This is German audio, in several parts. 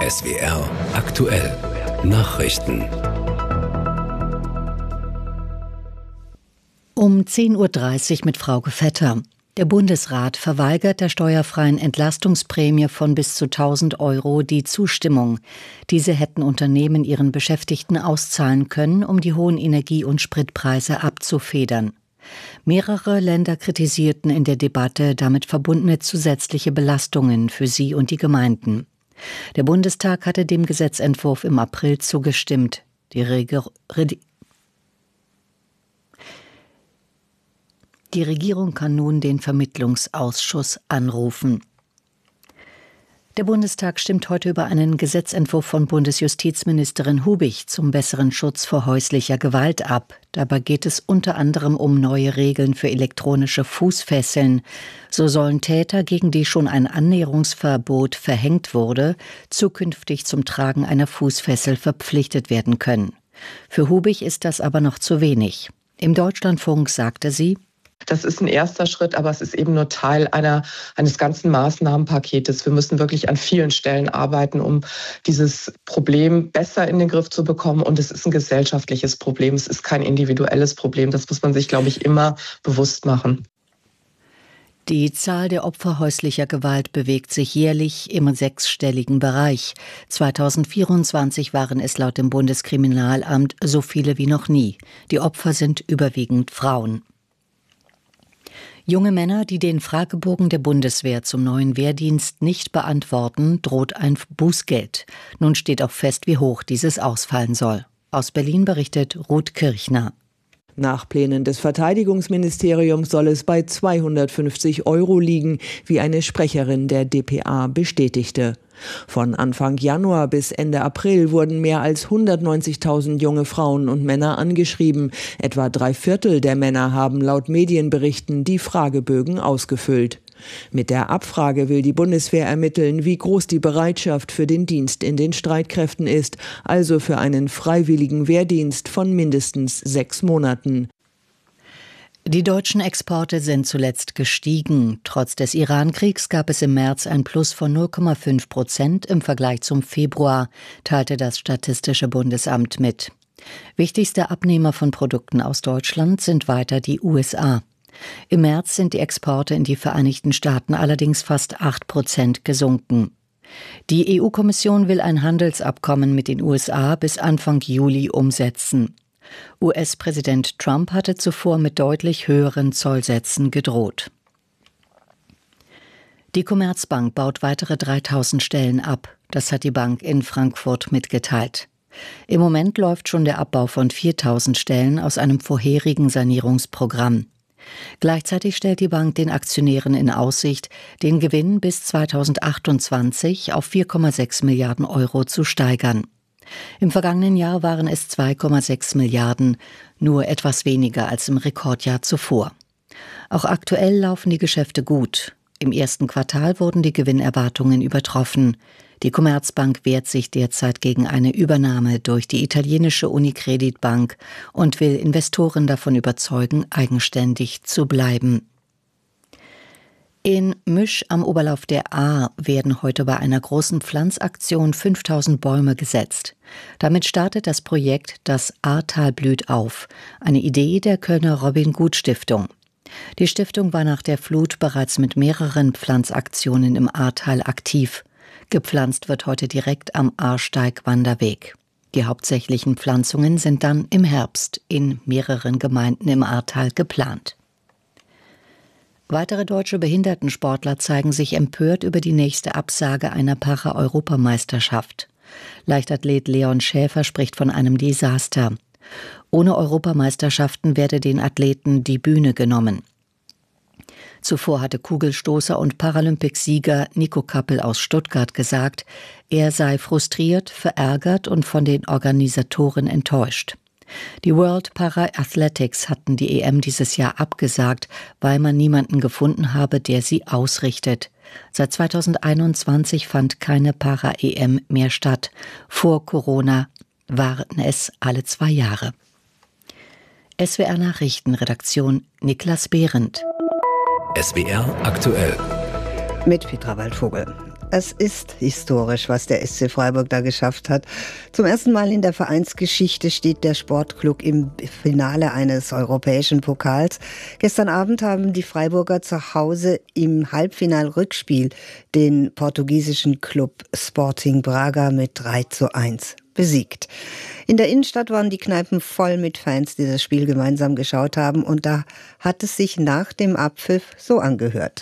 SWR aktuell Nachrichten. Um 10.30 Uhr mit Frauke Vetter. Der Bundesrat verweigert der steuerfreien Entlastungsprämie von bis zu 1.000 € die Zustimmung. Diese hätten Unternehmen ihren Beschäftigten auszahlen können, um die hohen Energie- und Spritpreise abzufedern. Mehrere Länder kritisierten in der Debatte damit verbundene zusätzliche Belastungen für sie und die Gemeinden. Der Bundestag hatte dem Gesetzentwurf im April zugestimmt. Die Regierung kann nun den Vermittlungsausschuss anrufen. Der Bundestag stimmt heute über einen Gesetzentwurf von Bundesjustizministerin Hubig zum besseren Schutz vor häuslicher Gewalt ab. Dabei geht es unter anderem um neue Regeln für elektronische Fußfesseln. So sollen Täter, gegen die schon ein Annäherungsverbot verhängt wurde, zukünftig zum Tragen einer Fußfessel verpflichtet werden können. Für Hubig ist das aber noch zu wenig. Im Deutschlandfunk sagte sie: Das ist ein erster Schritt, aber es ist eben nur Teil eines ganzen Maßnahmenpaketes. Wir müssen wirklich an vielen Stellen arbeiten, um dieses Problem besser in den Griff zu bekommen. Und es ist ein gesellschaftliches Problem. Es ist kein individuelles Problem. Das muss man sich, glaube ich, immer bewusst machen. Die Zahl der Opfer häuslicher Gewalt bewegt sich jährlich im sechsstelligen Bereich. 2024 waren es laut dem Bundeskriminalamt so viele wie noch nie. Die Opfer sind überwiegend Frauen. Junge Männer, die den Fragebogen der Bundeswehr zum neuen Wehrdienst nicht beantworten, droht ein Bußgeld. Nun steht auch fest, wie hoch dieses ausfallen soll. Aus Berlin berichtet Ruth Kirchner. Nach Plänen des Verteidigungsministeriums soll es bei 250 € liegen, wie eine Sprecherin der dpa bestätigte. Von Anfang Januar bis Ende April wurden mehr als 190.000 junge Frauen und Männer angeschrieben. Etwa 3/4 der Männer haben laut Medienberichten die Fragebögen ausgefüllt. Mit der Abfrage will die Bundeswehr ermitteln, wie groß die Bereitschaft für den Dienst in den Streitkräften ist, also für einen freiwilligen Wehrdienst von mindestens 6 Monaten. Die deutschen Exporte sind zuletzt gestiegen. Trotz des Iran-Kriegs gab es im März ein Plus von 0,5% im Vergleich zum Februar, teilte das Statistische Bundesamt mit. Wichtigste Abnehmer von Produkten aus Deutschland sind weiter die USA. Im März sind die Exporte in die Vereinigten Staaten allerdings fast 8% gesunken. Die EU-Kommission will ein Handelsabkommen mit den USA bis Anfang Juli umsetzen. US-Präsident Trump hatte zuvor mit deutlich höheren Zollsätzen gedroht. Die Commerzbank baut weitere 3.000 Stellen ab. Das hat die Bank in Frankfurt mitgeteilt. Im Moment läuft schon der Abbau von 4.000 Stellen aus einem vorherigen Sanierungsprogramm. Gleichzeitig stellt die Bank den Aktionären in Aussicht, den Gewinn bis 2028 auf 4,6 Milliarden € zu steigern. Im vergangenen Jahr waren es 2,6 Milliarden, nur etwas weniger als im Rekordjahr zuvor. Auch aktuell laufen die Geschäfte gut. Im ersten Quartal wurden die Gewinnerwartungen übertroffen. Die Commerzbank wehrt sich derzeit gegen eine Übernahme durch die italienische Unicredit Bank und will Investoren davon überzeugen, eigenständig zu bleiben. In Müsch am Oberlauf der Ahr werden heute bei einer großen Pflanzaktion 5.000 Bäume gesetzt. Damit startet das Projekt Das Ahrtal blüht auf, eine Idee der Kölner Robin-Gut-Stiftung. Die Stiftung war nach der Flut bereits mit mehreren Pflanzaktionen im Ahrtal aktiv. Gepflanzt wird heute direkt am Ahrsteig-Wanderweg. Die hauptsächlichen Pflanzungen sind dann im Herbst in mehreren Gemeinden im Ahrtal geplant. Weitere deutsche Behindertensportler zeigen sich empört über die nächste Absage einer Para-Europameisterschaft. Leichtathlet Leon Schäfer spricht von einem Desaster. Ohne Europameisterschaften werde den Athleten die Bühne genommen. Zuvor hatte Kugelstoßer und Paralympicsieger Nico Kappel aus Stuttgart gesagt, er sei frustriert, verärgert und von den Organisatoren enttäuscht. Die World Para Athletics hatten die EM dieses Jahr abgesagt, weil man niemanden gefunden habe, der sie ausrichtet. Seit 2021 fand keine Para-EM mehr statt. Vor Corona waren es alle 2 Jahre. SWR Nachrichtenredaktion Niklas Behrendt. SWR aktuell. Mit Petra Waldvogel. Es ist historisch, was der SC Freiburg da geschafft hat. Zum ersten Mal in der Vereinsgeschichte steht der Sportclub im Finale eines europäischen Pokals. Gestern Abend haben die Freiburger zu Hause im Halbfinal-Rückspiel den portugiesischen Club Sporting Braga mit 3:1 besiegt. In der Innenstadt waren die Kneipen voll mit Fans, die das Spiel gemeinsam geschaut haben. Und da hat es sich nach dem Abpfiff so angehört.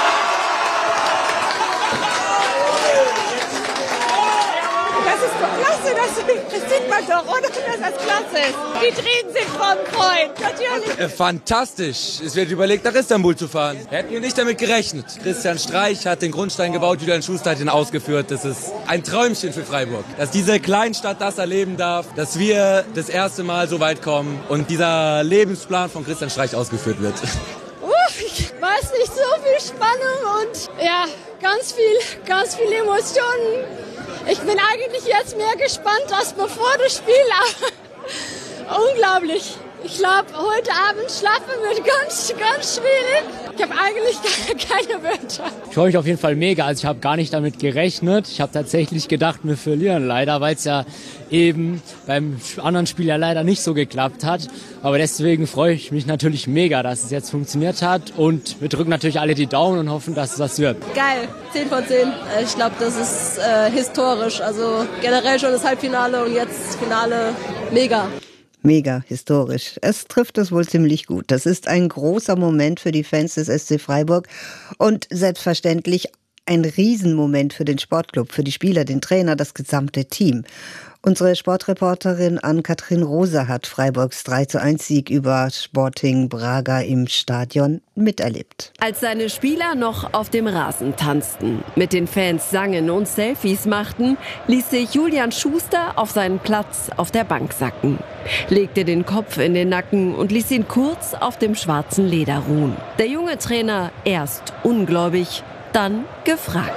Das sieht man doch, oder? Dass das klasse ist. Die Tränen sind vom Freund, natürlich. Fantastisch. Es wird überlegt, nach Istanbul zu fahren. Hätten wir nicht damit gerechnet. Christian Streich hat den Grundstein gebaut, Julian Schuster hat ihn ausgeführt. Das ist ein Träumchen für Freiburg. Dass diese Kleinstadt das erleben darf, dass wir das erste Mal so weit kommen und dieser Lebensplan von Christian Streich ausgeführt wird. Ich weiß nicht, so viel Spannung und ja, ganz viel Emotionen. Ich bin eigentlich jetzt mehr gespannt als bevor das Spiel. Unglaublich. Ich glaube, heute Abend schlafen wird ganz schwierig. Ich habe eigentlich keine Wörter. Ich freue mich auf jeden Fall mega. Also ich habe gar nicht damit gerechnet. Ich habe tatsächlich gedacht, wir verlieren leider, weil es ja eben beim anderen Spiel ja leider nicht so geklappt hat. Aber deswegen freue ich mich natürlich mega, dass es jetzt funktioniert hat. Und wir drücken natürlich alle die Daumen und hoffen, dass es was wird. Geil, 10 von 10. Ich glaube, das ist historisch. Also generell schon das Halbfinale und jetzt Finale, mega. Mega historisch. Es trifft es wohl ziemlich gut. Das ist ein großer Moment für die Fans des SC Freiburg und selbstverständlich ein Riesenmoment für den Sportclub, für die Spieler, den Trainer, das gesamte Team. Unsere Sportreporterin Ann-Kathrin Rose hat Freiburgs 3:1-Sieg über Sporting Braga im Stadion miterlebt. Als seine Spieler noch auf dem Rasen tanzten, mit den Fans sangen und Selfies machten, ließ sich Julian Schuster auf seinen Platz auf der Bank sacken, legte den Kopf in den Nacken und ließ ihn kurz auf dem schwarzen Leder ruhen. Der junge Trainer erst ungläubig, dann gefragt.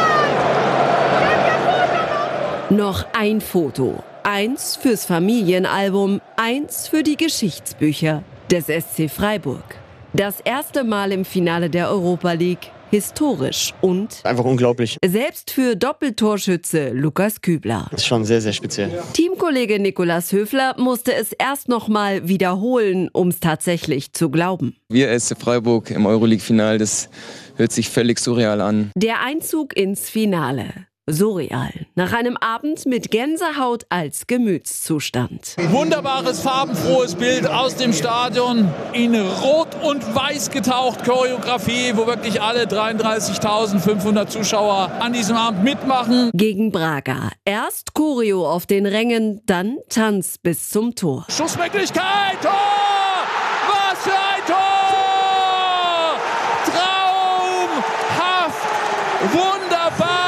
Noch ein Foto. Eins fürs Familienalbum, eins für die Geschichtsbücher des SC Freiburg. Das erste Mal im Finale der Europa League. Historisch und einfach unglaublich. Selbst für Doppeltorschütze Lukas Kübler. Das ist schon sehr, sehr speziell. Teamkollege Nikolaus Höfler musste es erst noch mal wiederholen, um es tatsächlich zu glauben. Wir SC Freiburg im Euroleague-Final, das hört sich völlig surreal an. Der Einzug ins Finale. Surreal. Nach einem Abend mit Gänsehaut als Gemütszustand. Wunderbares, farbenfrohes Bild aus dem Stadion. In Rot und Weiß getaucht. Choreografie, wo wirklich alle 33.500 Zuschauer an diesem Abend mitmachen. Gegen Braga. Erst Choreo auf den Rängen, dann Tanz bis zum Tor. Schussmöglichkeit! Tor! Was für ein Tor! Traumhaft! Wunderbar!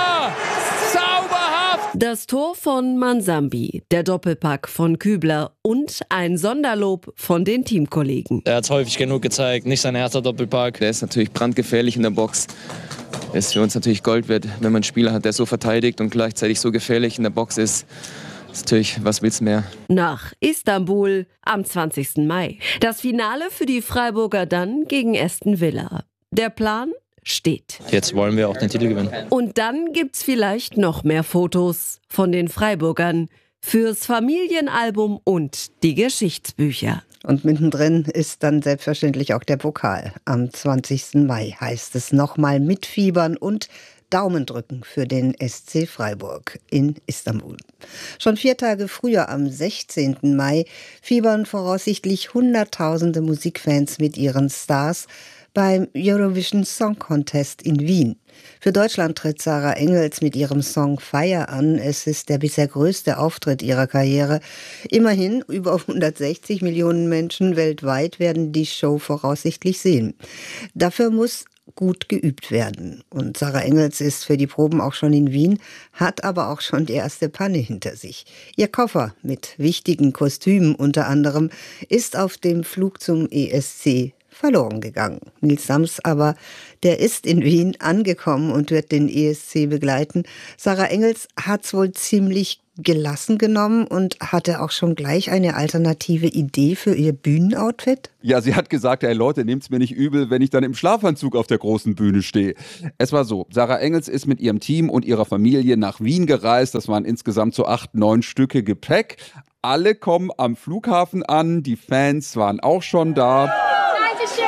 Das Tor von Mansambi, der Doppelpack von Kübler und ein Sonderlob von den Teamkollegen. Er hat es häufig genug gezeigt, nicht sein erster Doppelpack. Der ist natürlich brandgefährlich in der Box. Der ist für uns natürlich Gold wert, wenn man einen Spieler hat, der so verteidigt und gleichzeitig so gefährlich in der Box ist. Das ist natürlich, was willst du mehr? Nach Istanbul am 20. Mai. Das Finale für die Freiburger dann gegen Aston Villa. Der Plan steht. Jetzt wollen wir auch den Titel gewinnen. Und dann gibt's vielleicht noch mehr Fotos von den Freiburgern fürs Familienalbum und die Geschichtsbücher. Und mittendrin ist dann selbstverständlich auch der Pokal. Am 20. Mai heißt es nochmal mitfiebern und Daumen drücken für den SC Freiburg in Istanbul. Schon 4 Tage früher, am 16. Mai, fiebern voraussichtlich Hunderttausende Musikfans mit ihren Stars beim Eurovision Song Contest in Wien. Für Deutschland tritt Sarah Engels mit ihrem Song Fire an. Es ist der bisher größte Auftritt ihrer Karriere. Immerhin über 160 Millionen Menschen weltweit werden die Show voraussichtlich sehen. Dafür muss gut geübt werden. Und Sarah Engels ist für die Proben auch schon in Wien, hat aber auch schon die erste Panne hinter sich. Ihr Koffer mit wichtigen Kostümen unter anderem ist auf dem Flug zum ESC verloren gegangen. Nils Sams aber, der ist in Wien angekommen und wird den ESC begleiten. Sarah Engels hat's wohl ziemlich gelassen genommen und hatte auch schon gleich eine alternative Idee für ihr Bühnenoutfit? Ja, sie hat gesagt, hey Leute, nehmt's mir nicht übel, wenn ich dann im Schlafanzug auf der großen Bühne stehe. Es war so, Sarah Engels ist mit ihrem Team und ihrer Familie nach Wien gereist. Das waren insgesamt so 8, 9 Stücke Gepäck. Alle kommen am Flughafen an, die Fans waren auch schon da. Dankeschön.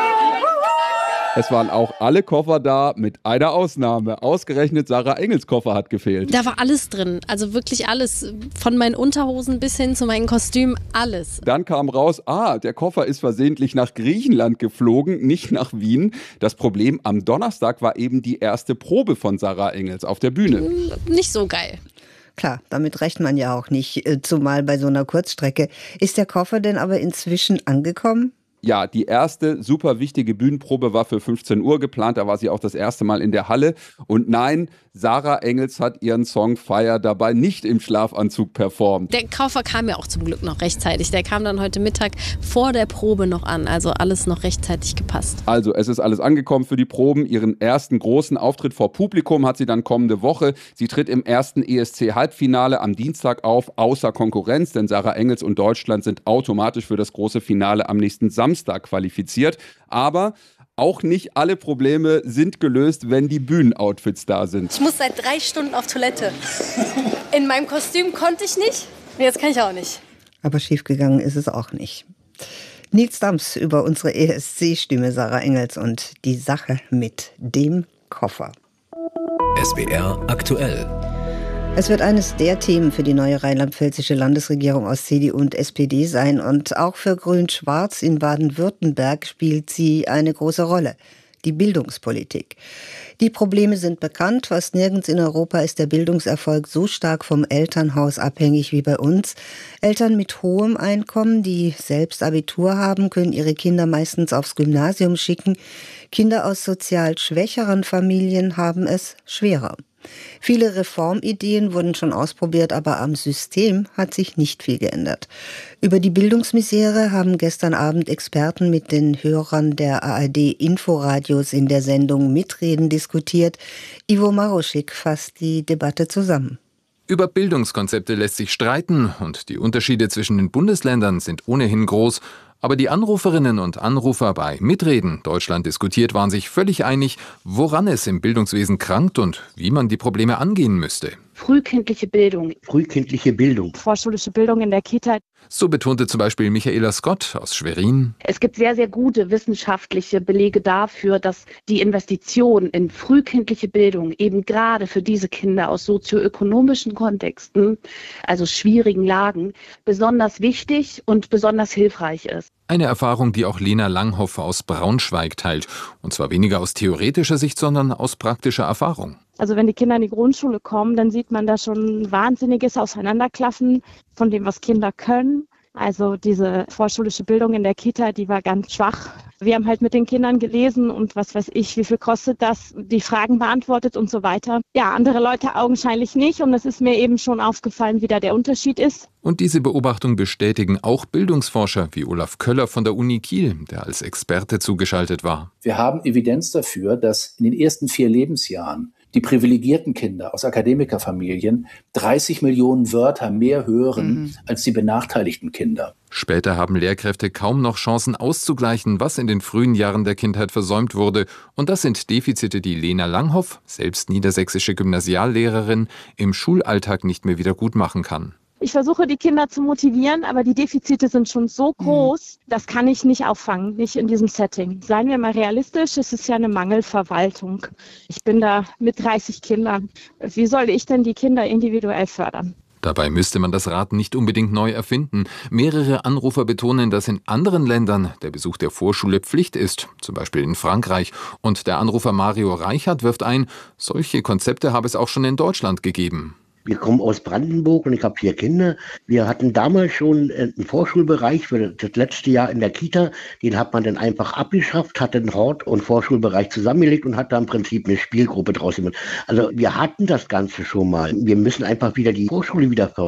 Es waren auch alle Koffer da, mit einer Ausnahme. Ausgerechnet Sarah Engels Koffer hat gefehlt. Da war alles drin, also wirklich alles. Von meinen Unterhosen bis hin zu meinen Kostümen, alles. Dann kam raus, der Koffer ist versehentlich nach Griechenland geflogen, nicht nach Wien. Das Problem, am Donnerstag war eben die erste Probe von Sarah Engels auf der Bühne. Nicht so geil. Klar, damit rechnet man ja auch nicht, zumal bei so einer Kurzstrecke. Ist der Koffer denn aber inzwischen angekommen? Ja, die erste super wichtige Bühnenprobe war für 15 Uhr geplant. Da war sie auch das erste Mal in der Halle. Und nein, Sarah Engels hat ihren Song Fire dabei nicht im Schlafanzug performt. Der Koffer kam ja auch zum Glück noch rechtzeitig. Der kam dann heute Mittag vor der Probe noch an. Also alles noch rechtzeitig gepasst. Also es ist alles angekommen für die Proben. Ihren ersten großen Auftritt vor Publikum hat sie dann kommende Woche. Sie tritt im ersten ESC-Halbfinale am Dienstag auf, außer Konkurrenz. Denn Sarah Engels und Deutschland sind automatisch für das große Finale am nächsten Samstag qualifiziert. Aber auch nicht alle Probleme sind gelöst, wenn die Bühnenoutfits da sind. Ich muss seit 3 Stunden auf Toilette. In meinem Kostüm konnte ich nicht. Jetzt kann ich auch nicht. Aber schiefgegangen ist es auch nicht. Nils Dams über unsere ESC-Stimme Sarah Engels und die Sache mit dem Koffer. SWR aktuell. Es wird eines der Themen für die neue rheinland-pfälzische Landesregierung aus CDU und SPD sein. Und auch für Grün-Schwarz in Baden-Württemberg spielt sie eine große Rolle. Die Bildungspolitik. Die Probleme sind bekannt. Fast nirgends in Europa ist der Bildungserfolg so stark vom Elternhaus abhängig wie bei uns. Eltern mit hohem Einkommen, die selbst Abitur haben, können ihre Kinder meistens aufs Gymnasium schicken. Kinder aus sozial schwächeren Familien haben es schwerer. Viele Reformideen wurden schon ausprobiert, aber am System hat sich nicht viel geändert. Über die Bildungsmisere haben gestern Abend Experten mit den Hörern der ARD-Inforadios in der Sendung Mitreden diskutiert. Ivo Maroschik fasst die Debatte zusammen. Über Bildungskonzepte lässt sich streiten und die Unterschiede zwischen den Bundesländern sind ohnehin groß. Aber die Anruferinnen und Anrufer bei Mitreden Deutschland diskutiert waren sich völlig einig, woran es im Bildungswesen krankt und wie man die Probleme angehen müsste. Frühkindliche Bildung. Frühkindliche Bildung. Vorschulische Bildung in der Kita. So betonte zum Beispiel Michaela Scott aus Schwerin. Es gibt sehr, sehr gute wissenschaftliche Belege dafür, dass die Investition in frühkindliche Bildung eben gerade für diese Kinder aus sozioökonomischen Kontexten, also schwierigen Lagen, besonders wichtig und besonders hilfreich ist. Eine Erfahrung, die auch Lena Langhoff aus Braunschweig teilt. Und zwar weniger aus theoretischer Sicht, sondern aus praktischer Erfahrung. Also wenn die Kinder in die Grundschule kommen, dann sieht man da schon ein wahnsinniges Auseinanderklaffen von dem, was Kinder können. Also diese vorschulische Bildung in der Kita, die war ganz schwach. Wir haben halt mit den Kindern gelesen und was weiß ich, wie viel kostet das, die Fragen beantwortet und so weiter. Ja, andere Leute augenscheinlich nicht und es ist mir eben schon aufgefallen, wie da der Unterschied ist. Und diese Beobachtung bestätigen auch Bildungsforscher wie Olaf Köller von der Uni Kiel, der als Experte zugeschaltet war. Wir haben Evidenz dafür, dass in den ersten 4 Lebensjahren die privilegierten Kinder aus Akademikerfamilien 30 Millionen Wörter mehr hören als die benachteiligten Kinder. Später haben Lehrkräfte kaum noch Chancen auszugleichen, was in den frühen Jahren der Kindheit versäumt wurde. Und das sind Defizite, die Lena Langhoff, selbst niedersächsische Gymnasiallehrerin, im Schulalltag nicht mehr wieder gut machen kann. Ich versuche, die Kinder zu motivieren, aber die Defizite sind schon so groß, das kann ich nicht auffangen, nicht in diesem Setting. Seien wir mal realistisch, es ist ja eine Mangelverwaltung. Ich bin da mit 30 Kindern. Wie soll ich denn die Kinder individuell fördern? Dabei müsste man das Rad nicht unbedingt neu erfinden. Mehrere Anrufer betonen, dass in anderen Ländern der Besuch der Vorschule Pflicht ist, zum Beispiel in Frankreich. Und der Anrufer Mario Reichert wirft ein, solche Konzepte habe es auch schon in Deutschland gegeben. Wir kommen aus Brandenburg und ich habe 4 Kinder. Wir hatten damals schon einen Vorschulbereich für das letzte Jahr in der Kita. Den hat man dann einfach abgeschafft, hat den Hort- und Vorschulbereich zusammengelegt und hat da im Prinzip eine Spielgruppe draus gemacht. Also wir hatten das Ganze schon mal. Wir müssen einfach wieder die Vorschule wieder fördern.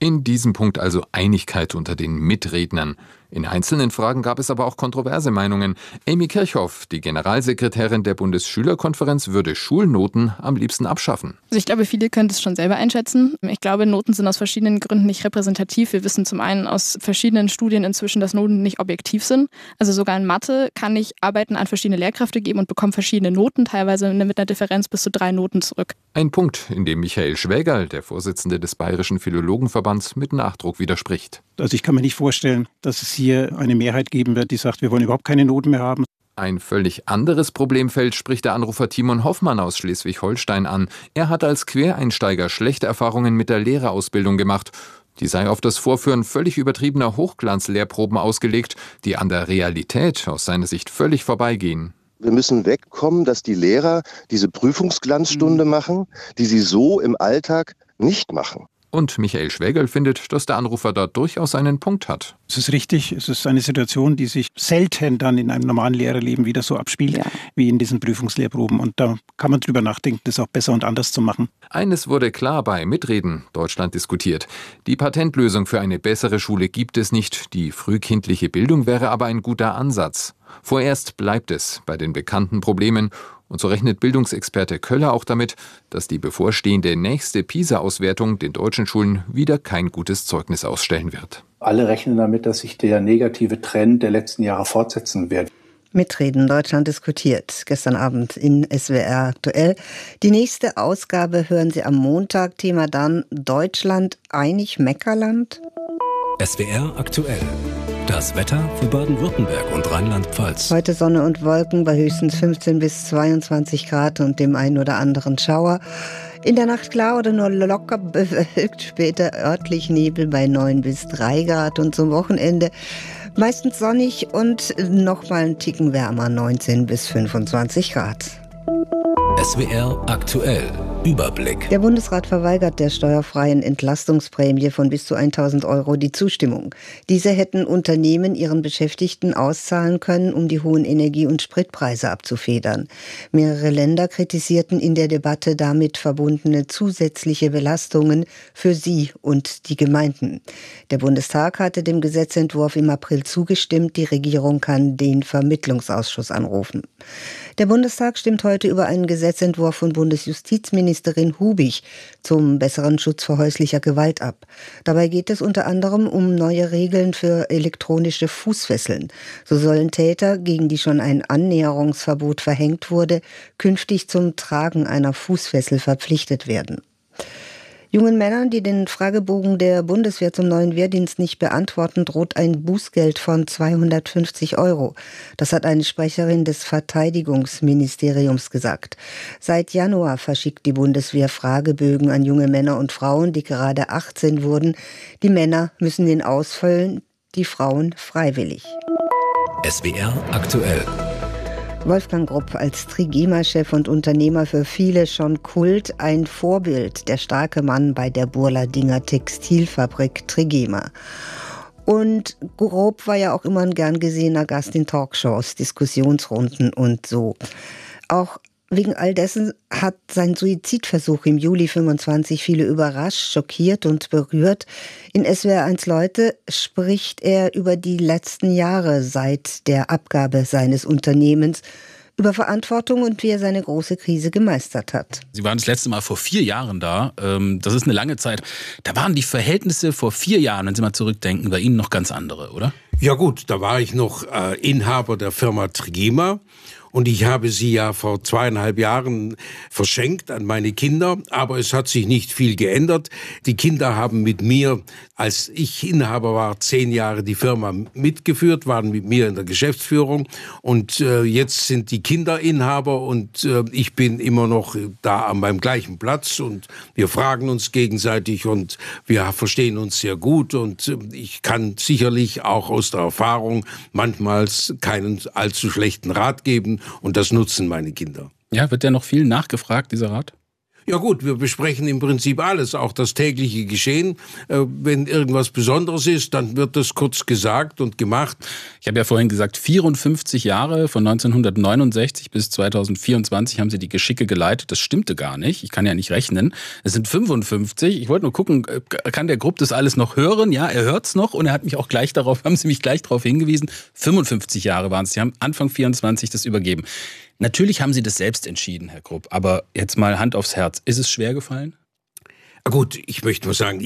In diesem Punkt also Einigkeit unter den Mitrednern. In einzelnen Fragen gab es aber auch kontroverse Meinungen. Amy Kirchhoff, die Generalsekretärin der Bundesschülerkonferenz, würde Schulnoten am liebsten abschaffen. Also ich glaube, viele können das schon selber einschätzen. Ich glaube, Noten sind aus verschiedenen Gründen nicht repräsentativ. Wir wissen zum einen aus verschiedenen Studien inzwischen, dass Noten nicht objektiv sind. Also sogar in Mathe kann ich Arbeiten an verschiedene Lehrkräfte geben und bekomme verschiedene Noten, teilweise mit einer Differenz bis zu 3 Noten zurück. Ein Punkt, in dem Michael Schwägerl, der Vorsitzende des Bayerischen Philologenverbands, mit Nachdruck widerspricht. Also ich kann mir nicht vorstellen, dass es hier eine Mehrheit geben wird, die sagt, wir wollen überhaupt keine Noten mehr haben. Ein völlig anderes Problemfeld spricht der Anrufer Timon Hoffmann aus Schleswig-Holstein an. Er hat als Quereinsteiger schlechte Erfahrungen mit der Lehrerausbildung gemacht. Die sei auf das Vorführen völlig übertriebener Hochglanzlehrproben ausgelegt, die an der Realität aus seiner Sicht völlig vorbeigehen. Wir müssen wegkommen, dass die Lehrer diese Prüfungsglanzstunde machen, die sie so im Alltag nicht machen. Und Michael Schwägerl findet, dass der Anrufer da durchaus einen Punkt hat. Es ist richtig, es ist eine Situation, die sich selten dann in einem normalen Lehrerleben wieder so abspielt, wie in diesen Prüfungslehrproben. Und da kann man drüber nachdenken, das auch besser und anders zu machen. Eines wurde klar bei Mitreden, Deutschland diskutiert. Die Patentlösung für eine bessere Schule gibt es nicht. Die frühkindliche Bildung wäre aber ein guter Ansatz. Vorerst bleibt es bei den bekannten Problemen. Und so rechnet Bildungsexperte Köller auch damit, dass die bevorstehende nächste PISA-Auswertung den deutschen Schulen wieder kein gutes Zeugnis ausstellen wird. Alle rechnen damit, dass sich der negative Trend der letzten Jahre fortsetzen wird. Mitreden, Deutschland diskutiert. Gestern Abend in SWR aktuell. Die nächste Ausgabe hören Sie am Montag. Thema dann: Deutschland einig Meckerland? SWR aktuell. Das Wetter für Baden-Württemberg und Rheinland-Pfalz. Heute Sonne und Wolken bei höchstens 15 bis 22 Grad und dem einen oder anderen Schauer. In der Nacht klar oder nur locker bewölkt, später örtlich Nebel bei 9 bis 3 Grad und zum Wochenende meistens sonnig und nochmal einen Ticken wärmer, 19 bis 25 Grad. SWR aktuell. Überblick. Der Bundesrat verweigert der steuerfreien Entlastungsprämie von bis zu 1.000 € die Zustimmung. Diese hätten Unternehmen ihren Beschäftigten auszahlen können, um die hohen Energie- und Spritpreise abzufedern. Mehrere Länder kritisierten in der Debatte damit verbundene zusätzliche Belastungen für sie und die Gemeinden. Der Bundestag hatte dem Gesetzentwurf im April zugestimmt. Die Regierung kann den Vermittlungsausschuss anrufen. Der Bundestag stimmt heute über einen Gesetzentwurf von Bundesjustizministerin Hubig zum besseren Schutz vor häuslicher Gewalt ab. Dabei geht es unter anderem um neue Regeln für elektronische Fußfesseln. So sollen Täter, gegen die schon ein Annäherungsverbot verhängt wurde, künftig zum Tragen einer Fußfessel verpflichtet werden. Jungen Männern, die den Fragebogen der Bundeswehr zum neuen Wehrdienst nicht beantworten, droht ein Bußgeld von 250 €. Das hat eine Sprecherin des Verteidigungsministeriums gesagt. Seit Januar verschickt die Bundeswehr Fragebögen an junge Männer und Frauen, die gerade 18 wurden. Die Männer müssen den ausfüllen, die Frauen freiwillig. SWR aktuell. Wolfgang Grupp als Trigema-Chef und Unternehmer für viele schon Kult, ein Vorbild, der starke Mann bei der Burladinger Textilfabrik Trigema. Und Grupp war ja auch immer ein gern gesehener Gast in Talkshows, Diskussionsrunden und so. Auch wegen all dessen hat sein Suizidversuch im Juli 25 viele überrascht, schockiert und berührt. In SWR1 Leute spricht er über die letzten Jahre seit der Abgabe seines Unternehmens, über Verantwortung und wie er seine große Krise gemeistert hat. Sie waren das letzte Mal vor 4 Jahren da. Das ist eine lange Zeit. Da waren die Verhältnisse vor 4 Jahren, wenn Sie mal zurückdenken, bei Ihnen noch ganz andere, oder? Ja gut, da war ich noch Inhaber der Firma Trigema. Und ich habe sie ja vor 2,5 Jahren verschenkt an meine Kinder. Aber es hat sich nicht viel geändert. Die Kinder haben mit mir, als ich Inhaber war, 10 Jahre die Firma mitgeführt, waren mit mir in der Geschäftsführung. Und jetzt sind die Kinder Inhaber und ich bin immer noch da an meinem gleichen Platz. Und wir fragen uns gegenseitig und wir verstehen uns sehr gut. Und ich kann sicherlich auch aus der Erfahrung manchmal keinen allzu schlechten Rat geben. Und das nutzen meine Kinder. Ja, wird ja noch viel nachgefragt, dieser Rat? Ja gut, wir besprechen im Prinzip alles, auch das tägliche Geschehen. Wenn irgendwas Besonderes ist, dann wird das kurz gesagt und gemacht. Ich habe ja vorhin gesagt, 54 Jahre, von 1969 bis 2024 haben Sie die Geschicke geleitet. Das stimmte gar nicht. Ich kann ja nicht rechnen. Es sind 55. Ich wollte nur gucken, kann der Grupp das alles noch hören? Ja, er hört es noch und er hat mich auch haben Sie mich gleich darauf hingewiesen. 55 Jahre waren es. Sie haben Anfang 24 das übergeben. Natürlich haben Sie das selbst entschieden, Herr Grupp, aber jetzt mal Hand aufs Herz. Ist es schwer gefallen? Gut, ich möchte nur sagen,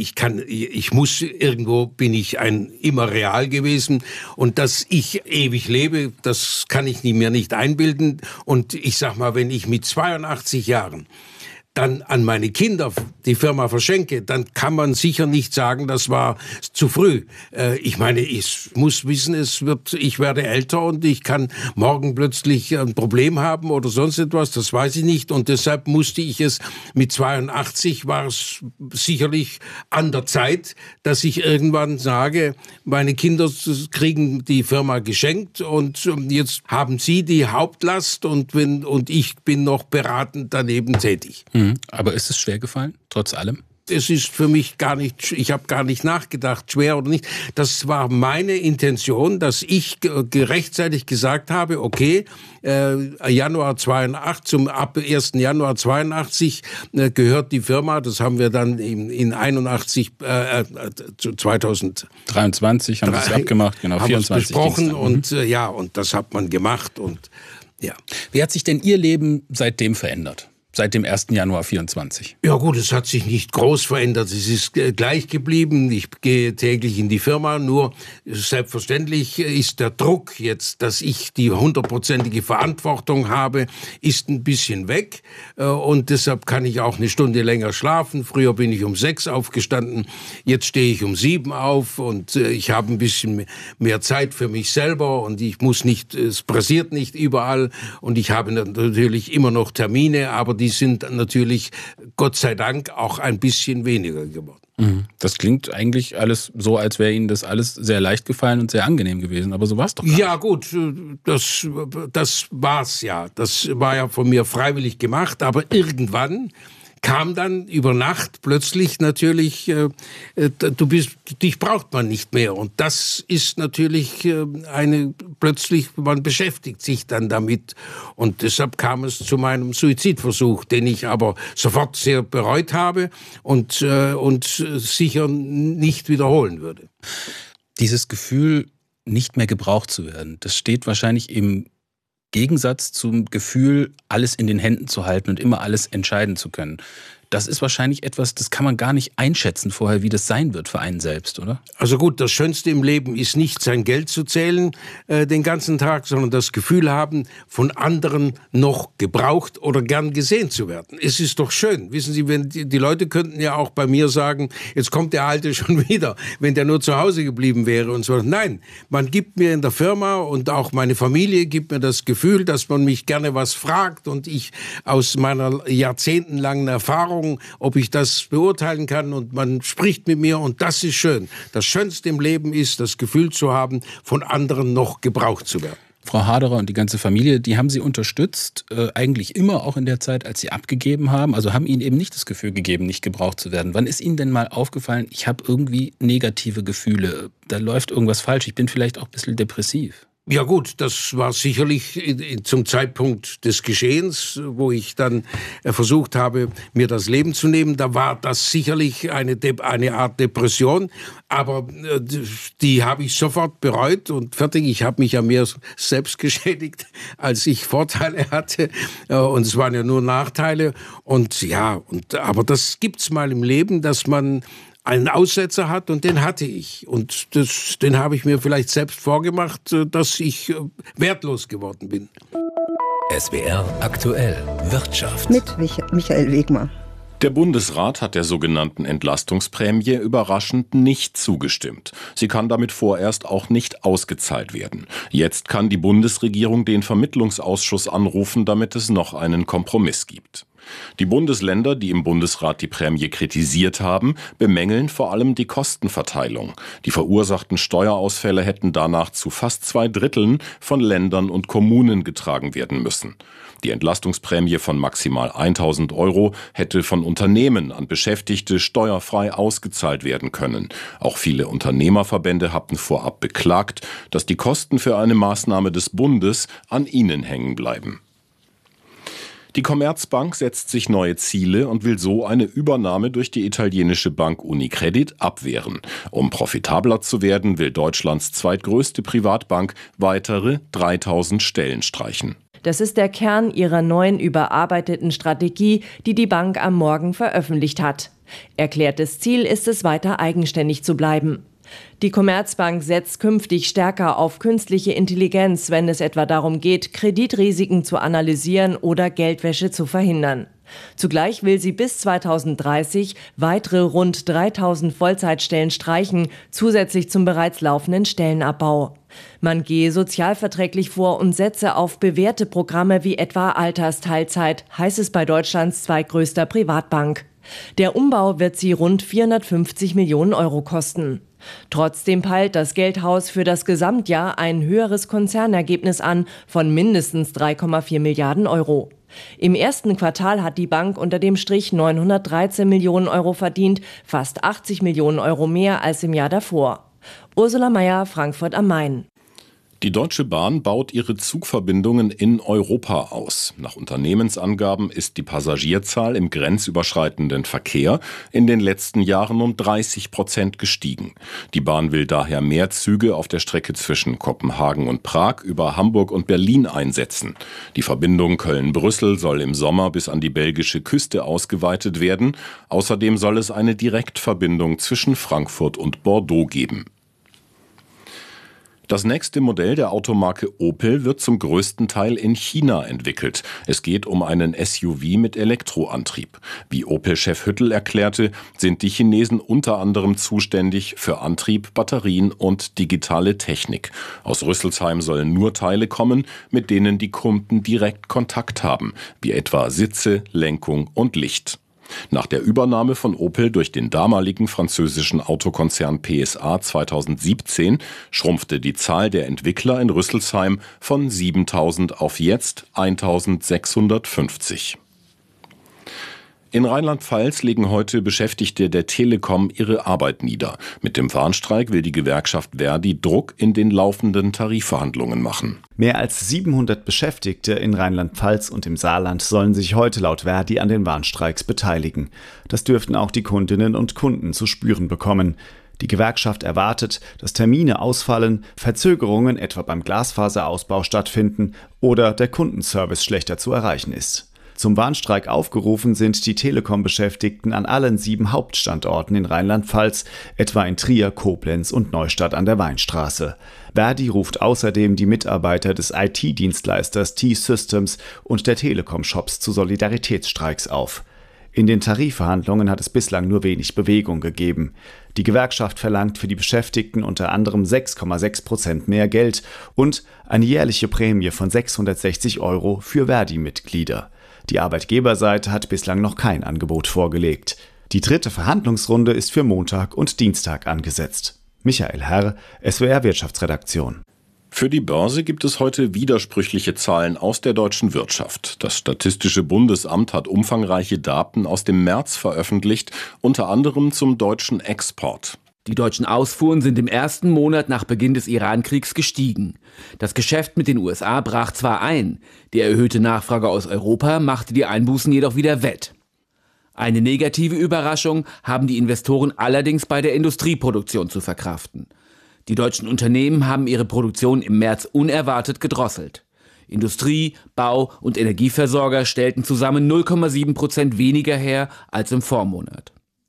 bin ich immer real gewesen und dass ich ewig lebe, das kann ich mir nicht einbilden. Und ich sag mal, wenn ich mit 82 Jahren dann an meine Kinder die Firma verschenke, dann kann man sicher nicht sagen, das war zu früh. Ich meine, ich muss wissen, ich werde älter und ich kann morgen plötzlich ein Problem haben oder sonst etwas, das weiß ich nicht. Und deshalb musste ich es, mit 82 war es sicherlich an der Zeit, dass ich irgendwann sage, meine Kinder kriegen die Firma geschenkt und jetzt haben sie die Hauptlast und ich bin noch beratend daneben tätig. Aber ist es schwer gefallen, trotz allem? Es ist für mich ich habe gar nicht nachgedacht, schwer oder nicht. Das war meine Intention, dass ich rechtzeitig gesagt habe, okay, Januar 82, ab 1. Januar 82 gehört die Firma, das haben wir dann in 2023 haben wir es abgemacht, genau, haben 24 besprochen und und das hat man gemacht und ja. Wie hat sich denn Ihr Leben seitdem verändert? Seit dem 1. Januar 24? Ja gut, es hat sich nicht groß verändert. Es ist gleich geblieben. Ich gehe täglich in die Firma. Nur selbstverständlich ist der Druck jetzt, dass ich die 100%ige Verantwortung habe, ist ein bisschen weg. Und deshalb kann ich auch eine Stunde länger schlafen. Früher bin ich um 6 aufgestanden. Jetzt stehe ich um 7 auf und ich habe ein bisschen mehr Zeit für mich selber und es pressiert nicht überall und ich habe natürlich immer noch Termine, aber die sind natürlich, Gott sei Dank, auch ein bisschen weniger geworden. Das klingt eigentlich alles so, als wäre Ihnen das alles sehr leicht gefallen und sehr angenehm gewesen, aber so war es doch gar nicht. Ja gut, das war's ja. Das war ja von mir freiwillig gemacht, aber irgendwann kam dann über Nacht plötzlich natürlich, dich braucht man nicht mehr. Und das ist natürlich plötzlich, man beschäftigt sich dann damit. Und deshalb kam es zu meinem Suizidversuch, den ich aber sofort sehr bereut habe und sicher nicht wiederholen würde. Dieses Gefühl, nicht mehr gebraucht zu werden, das steht wahrscheinlich im Gegensatz zum Gefühl, alles in den Händen zu halten und immer alles entscheiden zu können. Das ist wahrscheinlich etwas, das kann man gar nicht einschätzen vorher, wie das sein wird für einen selbst, oder? Also gut, das Schönste im Leben ist nicht sein Geld zu zählen den ganzen Tag, sondern das Gefühl haben, von anderen noch gebraucht oder gern gesehen zu werden. Es ist doch schön. Wissen Sie, wenn die Leute könnten ja auch bei mir sagen, jetzt kommt der Alte schon wieder, wenn der nur zu Hause geblieben wäre und so. Nein, man gibt mir in der Firma und auch meine Familie gibt mir das Gefühl, dass man mich gerne was fragt und ich aus meiner jahrzehntelangen Erfahrung, ob ich das beurteilen kann und man spricht mit mir und das ist schön. Das Schönste im Leben ist, das Gefühl zu haben, von anderen noch gebraucht zu werden. Frau Haderer und die ganze Familie, die haben Sie unterstützt, eigentlich immer auch in der Zeit, als Sie abgegeben haben, also haben Ihnen eben nicht das Gefühl gegeben, nicht gebraucht zu werden. Wann ist Ihnen denn mal aufgefallen, ich habe irgendwie negative Gefühle, da läuft irgendwas falsch, ich bin vielleicht auch ein bisschen depressiv? Ja gut, das war sicherlich zum Zeitpunkt des Geschehens, wo ich dann versucht habe, mir das Leben zu nehmen. Da war das sicherlich eine Art Depression, aber die habe ich sofort bereut und fertig. Ich habe mich ja mehr selbst geschädigt, als ich Vorteile hatte und es waren ja nur Nachteile. Und ja, aber das gibt's mal im Leben, dass man einen Aussetzer hat und den hatte ich. Und den habe ich mir vielleicht selbst vorgemacht, dass ich wertlos geworden bin. SWR aktuell Wirtschaft. Mit Michael Wegmer. Der Bundesrat hat der sogenannten Entlastungsprämie überraschend nicht zugestimmt. Sie kann damit vorerst auch nicht ausgezahlt werden. Jetzt kann die Bundesregierung den Vermittlungsausschuss anrufen, damit es noch einen Kompromiss gibt. Die Bundesländer, die im Bundesrat die Prämie kritisiert haben, bemängeln vor allem die Kostenverteilung. Die verursachten Steuerausfälle hätten danach zu fast 2/3 von Ländern und Kommunen getragen werden müssen. Die Entlastungsprämie von maximal 1.000 € hätte von Unternehmen an Beschäftigte steuerfrei ausgezahlt werden können. Auch viele Unternehmerverbände hatten vorab beklagt, dass die Kosten für eine Maßnahme des Bundes an ihnen hängen bleiben. Die Commerzbank setzt sich neue Ziele und will so eine Übernahme durch die italienische Bank Unicredit abwehren. Um profitabler zu werden, will Deutschlands zweitgrößte Privatbank weitere 3.000 Stellen streichen. Das ist der Kern ihrer neuen überarbeiteten Strategie, die die Bank am Morgen veröffentlicht hat. Erklärtes Ziel ist es, weiter eigenständig zu bleiben. Die Commerzbank setzt künftig stärker auf künstliche Intelligenz, wenn es etwa darum geht, Kreditrisiken zu analysieren oder Geldwäsche zu verhindern. Zugleich will sie bis 2030 weitere rund 3.000 Vollzeitstellen streichen, zusätzlich zum bereits laufenden Stellenabbau. Man gehe sozialverträglich vor und setze auf bewährte Programme wie etwa Altersteilzeit, heißt es bei Deutschlands zweitgrößter Privatbank. Der Umbau wird sie rund 450 Millionen € kosten. Trotzdem peilt das Geldhaus für das Gesamtjahr ein höheres Konzernergebnis an von mindestens 3,4 Milliarden €. Im ersten Quartal hat die Bank unter dem Strich 913 Millionen € verdient, fast 80 Millionen € mehr als im Jahr davor. Ursula Mayer, Frankfurt am Main. Die Deutsche Bahn baut ihre Zugverbindungen in Europa aus. Nach Unternehmensangaben ist die Passagierzahl im grenzüberschreitenden Verkehr in den letzten Jahren um 30% gestiegen. Die Bahn will daher mehr Züge auf der Strecke zwischen Kopenhagen und Prag über Hamburg und Berlin einsetzen. Die Verbindung Köln-Brüssel soll im Sommer bis an die belgische Küste ausgeweitet werden. Außerdem soll es eine Direktverbindung zwischen Frankfurt und Bordeaux geben. Das nächste Modell der Automarke Opel wird zum größten Teil in China entwickelt. Es geht um einen SUV mit Elektroantrieb. Wie Opel-Chef Hüttel erklärte, sind die Chinesen unter anderem zuständig für Antrieb, Batterien und digitale Technik. Aus Rüsselsheim sollen nur Teile kommen, mit denen die Kunden direkt Kontakt haben, wie etwa Sitze, Lenkung und Licht. Nach der Übernahme von Opel durch den damaligen französischen Autokonzern PSA 2017 schrumpfte die Zahl der Entwickler in Rüsselsheim von 7.000 auf jetzt 1.650. In Rheinland-Pfalz legen heute Beschäftigte der Telekom ihre Arbeit nieder. Mit dem Warnstreik will die Gewerkschaft Verdi Druck in den laufenden Tarifverhandlungen machen. Mehr als 700 Beschäftigte in Rheinland-Pfalz und im Saarland sollen sich heute laut Verdi an den Warnstreiks beteiligen. Das dürften auch die Kundinnen und Kunden zu spüren bekommen. Die Gewerkschaft erwartet, dass Termine ausfallen, Verzögerungen etwa beim Glasfaserausbau stattfinden oder der Kundenservice schlechter zu erreichen ist. Zum Warnstreik aufgerufen sind die Telekom-Beschäftigten an allen 7 Hauptstandorten in Rheinland-Pfalz, etwa in Trier, Koblenz und Neustadt an der Weinstraße. Verdi ruft außerdem die Mitarbeiter des IT-Dienstleisters T-Systems und der Telekom-Shops zu Solidaritätsstreiks auf. In den Tarifverhandlungen hat es bislang nur wenig Bewegung gegeben. Die Gewerkschaft verlangt für die Beschäftigten unter anderem 6,6% mehr Geld und eine jährliche Prämie von 660 € für Verdi-Mitglieder. Die Arbeitgeberseite hat bislang noch kein Angebot vorgelegt. Die 3. Verhandlungsrunde ist für Montag und Dienstag angesetzt. Michael Herr, SWR Wirtschaftsredaktion. Für die Börse gibt es heute widersprüchliche Zahlen aus der deutschen Wirtschaft. Das Statistische Bundesamt hat umfangreiche Daten aus dem März veröffentlicht, unter anderem zum deutschen Export. Die deutschen Ausfuhren sind im ersten Monat nach Beginn des Iran-Kriegs gestiegen. Das Geschäft mit den USA brach zwar ein, die erhöhte Nachfrage aus Europa machte die Einbußen jedoch wieder wett. Eine negative Überraschung haben die Investoren allerdings bei der Industrieproduktion zu verkraften. Die deutschen Unternehmen haben ihre Produktion im März unerwartet gedrosselt. Industrie, Bau und Energieversorger stellten zusammen 0,7% weniger her als im Vormonat.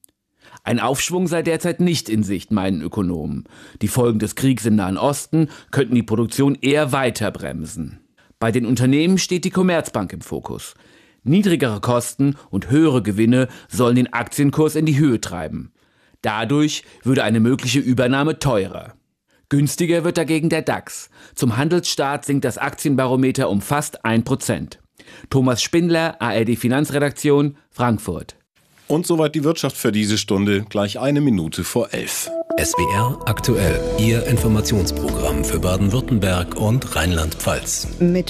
Ein Aufschwung sei derzeit nicht in Sicht, meinen Ökonomen. Die Folgen des Kriegs im Nahen Osten könnten die Produktion eher weiter bremsen. Bei den Unternehmen steht die Commerzbank im Fokus. Niedrigere Kosten und höhere Gewinne sollen den Aktienkurs in die Höhe treiben. Dadurch würde eine mögliche Übernahme teurer. Günstiger wird dagegen der DAX. Zum Handelsstart sinkt das Aktienbarometer um fast 1%. Thomas Spindler, ARD Finanzredaktion, Frankfurt. Und soweit die Wirtschaft für diese Stunde, gleich 1:11. SWR aktuell, Ihr Informationsprogramm für Baden-Württemberg und Rheinland-Pfalz. Mit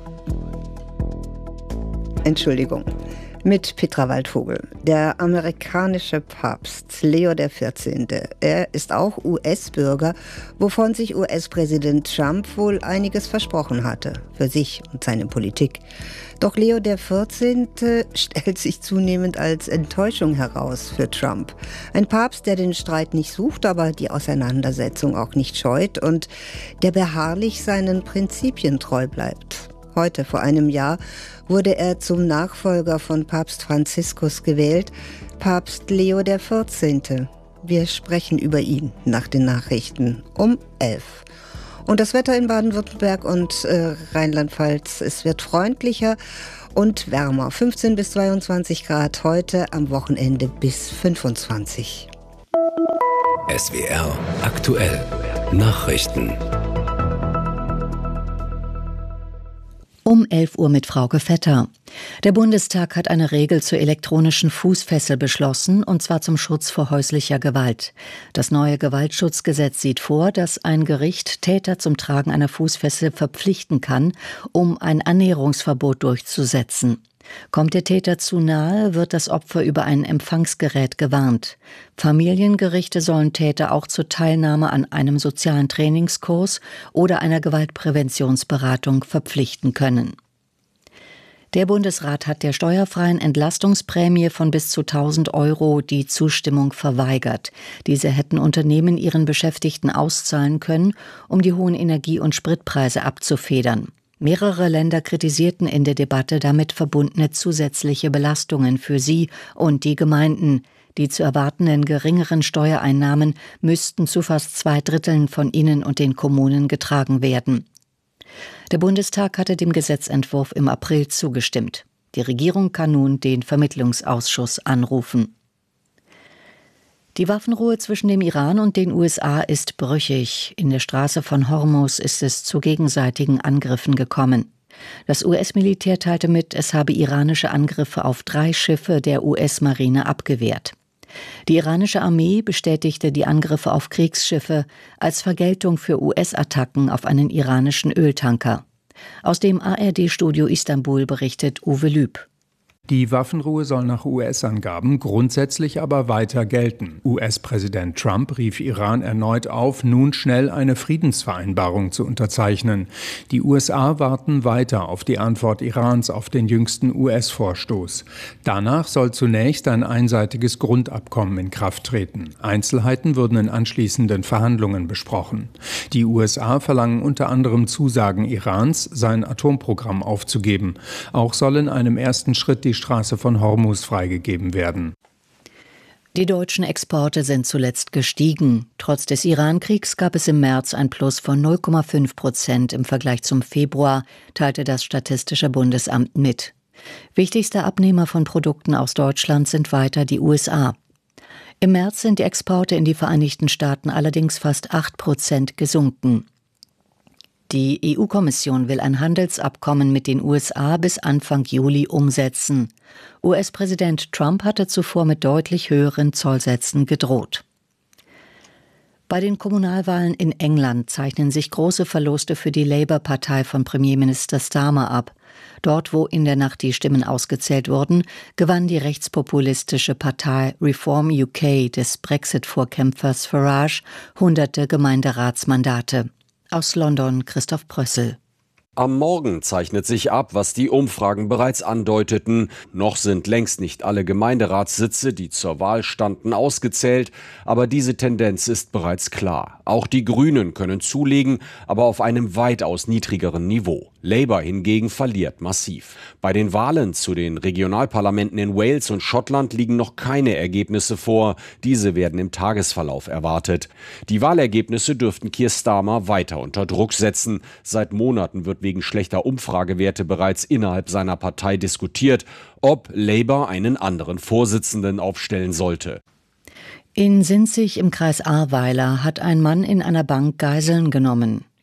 Petra Waldvogel. Der amerikanische Papst Leo XIV., er ist auch US-Bürger, wovon sich US-Präsident Trump wohl einiges versprochen hatte, für sich und seine Politik. Doch Leo XIV. Stellt sich zunehmend als Enttäuschung heraus für Trump. Ein Papst, der den Streit nicht sucht, aber die Auseinandersetzung auch nicht scheut und der beharrlich seinen Prinzipien treu bleibt. Heute, vor einem Jahr, wurde er zum Nachfolger von Papst Franziskus gewählt, Papst Leo XIV. Wir sprechen über ihn nach den Nachrichten um 11. Und das Wetter in Baden-Württemberg und Rheinland-Pfalz, es wird freundlicher und wärmer. 15 bis 22 Grad heute, am Wochenende bis 25. SWR aktuell, Nachrichten. Um 11 Uhr mit Frauke Vetter. Der Bundestag hat eine Regel zur elektronischen Fußfessel beschlossen, und zwar zum Schutz vor häuslicher Gewalt. Das neue Gewaltschutzgesetz sieht vor, dass ein Gericht Täter zum Tragen einer Fußfessel verpflichten kann, um ein Annäherungsverbot durchzusetzen. Kommt der Täter zu nahe, wird das Opfer über ein Empfangsgerät gewarnt. Familiengerichte sollen Täter auch zur Teilnahme an einem sozialen Trainingskurs oder einer Gewaltpräventionsberatung verpflichten können. Der Bundesrat hat der steuerfreien Entlastungsprämie von bis zu 1.000 € die Zustimmung verweigert. Diese hätten Unternehmen ihren Beschäftigten auszahlen können, um die hohen Energie- und Spritpreise abzufedern. Mehrere Länder kritisierten in der Debatte damit verbundene zusätzliche Belastungen für sie und die Gemeinden. Die zu erwartenden geringeren Steuereinnahmen müssten zu fast 2/3 von ihnen und den Kommunen getragen werden. Der Bundestag hatte dem Gesetzentwurf im April zugestimmt. Die Regierung kann nun den Vermittlungsausschuss anrufen. Die Waffenruhe zwischen dem Iran und den USA ist brüchig. In der Straße von Hormuz ist es zu gegenseitigen Angriffen gekommen. Das US-Militär teilte mit, es habe iranische Angriffe auf 3 Schiffe der US-Marine abgewehrt. Die iranische Armee bestätigte die Angriffe auf Kriegsschiffe als Vergeltung für US-Attacken auf einen iranischen Öltanker. Aus dem ARD-Studio Istanbul berichtet Uwe Lüb. Die Waffenruhe soll nach US-Angaben grundsätzlich aber weiter gelten. US-Präsident Trump rief Iran erneut auf, nun schnell eine Friedensvereinbarung zu unterzeichnen. Die USA warten weiter auf die Antwort Irans auf den jüngsten US-Vorstoß. Danach soll zunächst ein einseitiges Grundabkommen in Kraft treten. Einzelheiten würden in anschließenden Verhandlungen besprochen. Die USA verlangen unter anderem Zusagen Irans, sein Atomprogramm aufzugeben. Auch soll in einem ersten Schritt die Straße von Hormuz freigegeben werden. Die deutschen Exporte sind zuletzt gestiegen. Trotz des Iran-Kriegs gab es im März ein Plus von 0,5% im Vergleich zum Februar, teilte das Statistische Bundesamt mit. Wichtigster Abnehmer von Produkten aus Deutschland sind weiter die USA. Im März sind die Exporte in die Vereinigten Staaten allerdings fast 8% gesunken. Die EU-Kommission will ein Handelsabkommen mit den USA bis Anfang Juli umsetzen. US-Präsident Trump hatte zuvor mit deutlich höheren Zollsätzen gedroht. Bei den Kommunalwahlen in England zeichnen sich große Verluste für die Labour-Partei von Premierminister Starmer ab. Dort, wo in der Nacht die Stimmen ausgezählt wurden, gewann die rechtspopulistische Partei Reform UK des Brexit-Vorkämpfers Farage hunderte Gemeinderatsmandate. Aus London Christoph Prössel. Am Morgen zeichnet sich ab, was die Umfragen bereits andeuteten. Noch sind längst nicht alle Gemeinderatssitze, die zur Wahl standen, ausgezählt. Aber diese Tendenz ist bereits klar. Auch die Grünen können zulegen, aber auf einem weitaus niedrigeren Niveau. Labour hingegen verliert massiv. Bei den Wahlen zu den Regionalparlamenten in Wales und Schottland liegen noch keine Ergebnisse vor. Diese werden im Tagesverlauf erwartet. Die Wahlergebnisse dürften Keir Starmer weiter unter Druck setzen. Seit Monaten wird wegen schlechter Umfragewerte bereits innerhalb seiner Partei diskutiert, ob Labour einen anderen Vorsitzenden aufstellen sollte. In Sinzig im Kreis Ahrweiler hat ein Mann in einer Bank Geiseln genommen.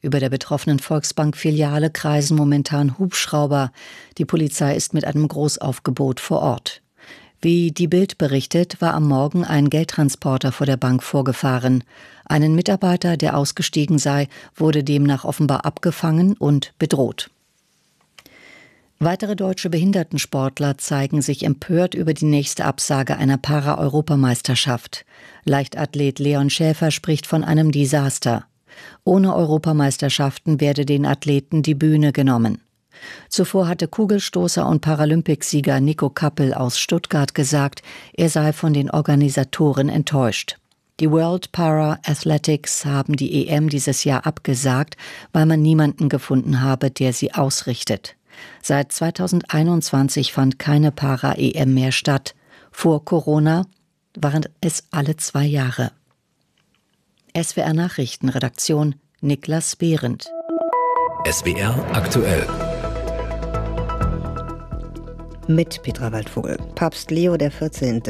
Über der betroffenen Volksbank-Filiale kreisen momentan Hubschrauber. Die Polizei ist mit einem Großaufgebot vor Ort. Wie die Bild berichtet, war am Morgen ein Geldtransporter vor der Bank vorgefahren. Einen Mitarbeiter, der ausgestiegen sei, wurde demnach offenbar abgefangen und bedroht. Weitere deutsche Behindertensportler zeigen sich empört über die nächste Absage einer Para-Europameisterschaft. Leichtathlet Leon Schäfer spricht von einem Desaster. Ohne Europameisterschaften werde den Athleten die Bühne genommen. Zuvor hatte Kugelstoßer und Paralympicsieger Nico Kappel aus Stuttgart gesagt, er sei von den Organisatoren enttäuscht. Die World Para Athletics haben die EM dieses Jahr abgesagt, weil man niemanden gefunden habe, der sie ausrichtet. Seit 2021 fand keine Para-EM mehr statt. Vor Corona waren es alle 2 Jahre. SWR Nachrichtenredaktion Niklas Behrendt. SWR aktuell. Mit Petra Waldvogel. Papst Leo XIV.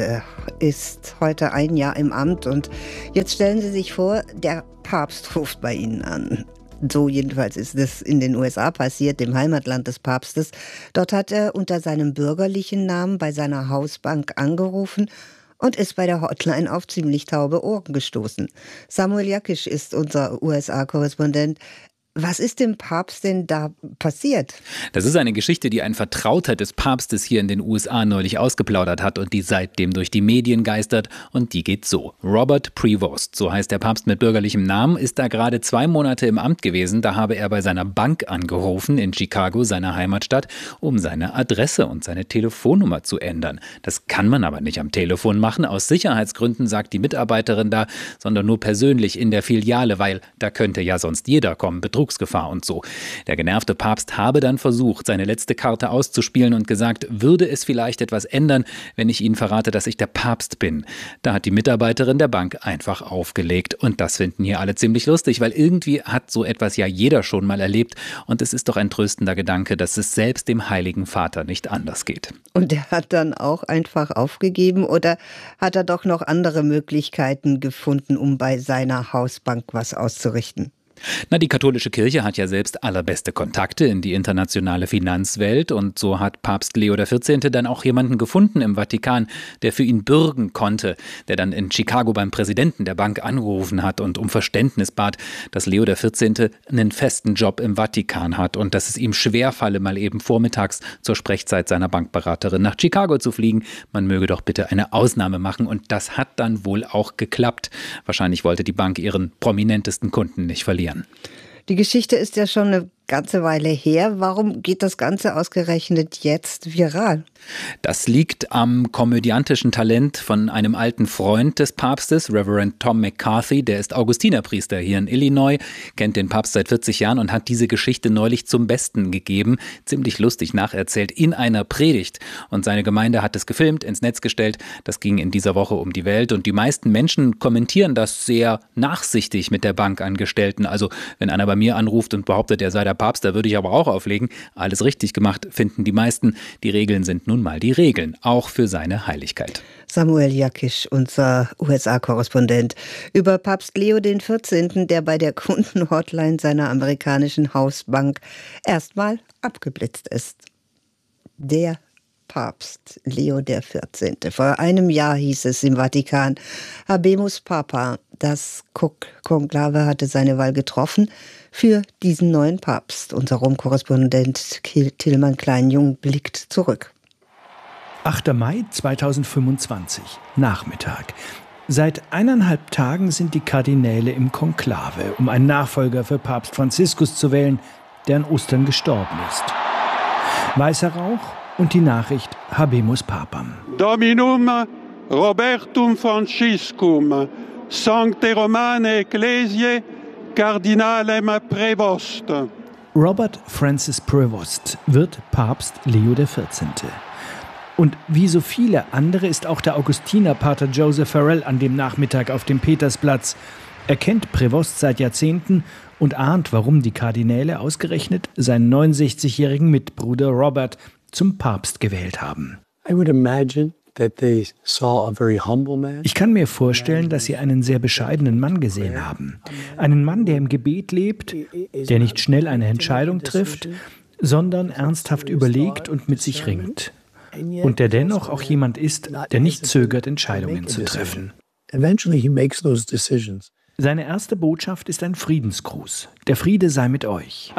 Ist heute 1 Jahr im Amt und jetzt stellen Sie sich vor, der Papst ruft bei Ihnen an. So jedenfalls ist es in den USA passiert, dem Heimatland des Papstes. Dort hat er unter seinem bürgerlichen Namen bei seiner Hausbank angerufen und ist bei der Hotline auf ziemlich taube Ohren gestoßen. Samuel Jakisch ist unser USA-Korrespondent. Was ist dem Papst denn da passiert? Das ist eine Geschichte, die ein Vertrauter des Papstes hier in den USA neulich ausgeplaudert hat und die seitdem durch die Medien geistert. Und die geht so. Robert Prevost, so heißt der Papst mit bürgerlichem Namen, ist da gerade 2 Monate im Amt gewesen. Da habe er bei seiner Bank angerufen in Chicago, seiner Heimatstadt, um seine Adresse und seine Telefonnummer zu ändern. Das kann man aber nicht am Telefon machen, aus Sicherheitsgründen, sagt die Mitarbeiterin da, sondern nur persönlich in der Filiale, weil da könnte ja sonst jeder kommen, Betrugsgefahr und so. Der genervte Papst habe dann versucht, seine letzte Karte auszuspielen und gesagt, würde es vielleicht etwas ändern, wenn ich Ihnen verrate, dass ich der Papst bin. Da hat die Mitarbeiterin der Bank einfach aufgelegt. Und das finden hier alle ziemlich lustig, weil irgendwie hat so etwas ja jeder schon mal erlebt. Und es ist doch ein tröstender Gedanke, dass es selbst dem Heiligen Vater nicht anders geht. Und er hat dann auch einfach aufgegeben oder hat er doch noch andere Möglichkeiten gefunden, um bei seiner Hausbank was auszurichten? Na, die katholische Kirche hat ja selbst allerbeste Kontakte in die internationale Finanzwelt und so hat Papst Leo XIV. Dann auch jemanden gefunden im Vatikan, der für ihn bürgen konnte, der dann in Chicago beim Präsidenten der Bank angerufen hat und um Verständnis bat, dass Leo XIV. Einen festen Job im Vatikan hat und dass es ihm schwerfalle, mal eben vormittags zur Sprechzeit seiner Bankberaterin nach Chicago zu fliegen. Man möge doch bitte eine Ausnahme machen und das hat dann wohl auch geklappt. Wahrscheinlich wollte die Bank ihren prominentesten Kunden nicht verlieren. Die Geschichte ist ja schon eine ganze Weile her. Warum geht das Ganze ausgerechnet jetzt viral? Das liegt am komödiantischen Talent von einem alten Freund des Papstes, Reverend Tom McCarthy. Der ist Augustinerpriester hier in Illinois, kennt den Papst seit 40 Jahren und hat diese Geschichte neulich zum Besten gegeben. Ziemlich lustig nacherzählt in einer Predigt. Und seine Gemeinde hat es gefilmt, ins Netz gestellt. Das ging in dieser Woche um die Welt. Und die meisten Menschen kommentieren das sehr nachsichtig mit der Bankangestellten. Also wenn einer bei mir anruft und behauptet, er sei der Papst, da würde ich aber auch auflegen. Alles richtig gemacht, finden die meisten. Die Regeln sind nun mal die Regeln, auch für seine Heiligkeit. Samuel Jakisch, unser USA-Korrespondent, über Papst Leo XIV., der bei der Kundenhotline seiner amerikanischen Hausbank erstmal abgeblitzt ist. Der Papst Leo XIV. Vor einem Jahr hieß es im Vatikan, Habemus Papa. Das Konklave hatte seine Wahl getroffen für diesen neuen Papst. Unser Rom-Korrespondent Tilman Klein-Jung blickt zurück. 8. Mai 2025, Nachmittag. Seit 1,5 Tagen sind die Kardinäle im Konklave, um einen Nachfolger für Papst Franziskus zu wählen, der an Ostern gestorben ist. Weißer Rauch und die Nachricht Habemus Papam. Dominum Robertum Franciscum, Sancte Romane Ecclesiae, Cardinalem Prevost. Robert Francis Prevost wird Papst Leo XIV. Und wie so viele andere ist auch der Augustinerpater Joseph Farrell an dem Nachmittag auf dem Petersplatz. Er kennt Prevost seit Jahrzehnten und ahnt, warum die Kardinäle ausgerechnet seinen 69-jährigen Mitbruder Robert zum Papst gewählt haben. I would imagine Ich kann mir vorstellen, dass sie einen sehr bescheidenen Mann gesehen haben. Einen Mann, der im Gebet lebt, der nicht schnell eine Entscheidung trifft, sondern ernsthaft überlegt und mit sich ringt. Und der dennoch auch jemand ist, der nicht zögert, Entscheidungen zu treffen. Seine erste Botschaft ist ein Friedensgruß. Der Friede sei mit euch.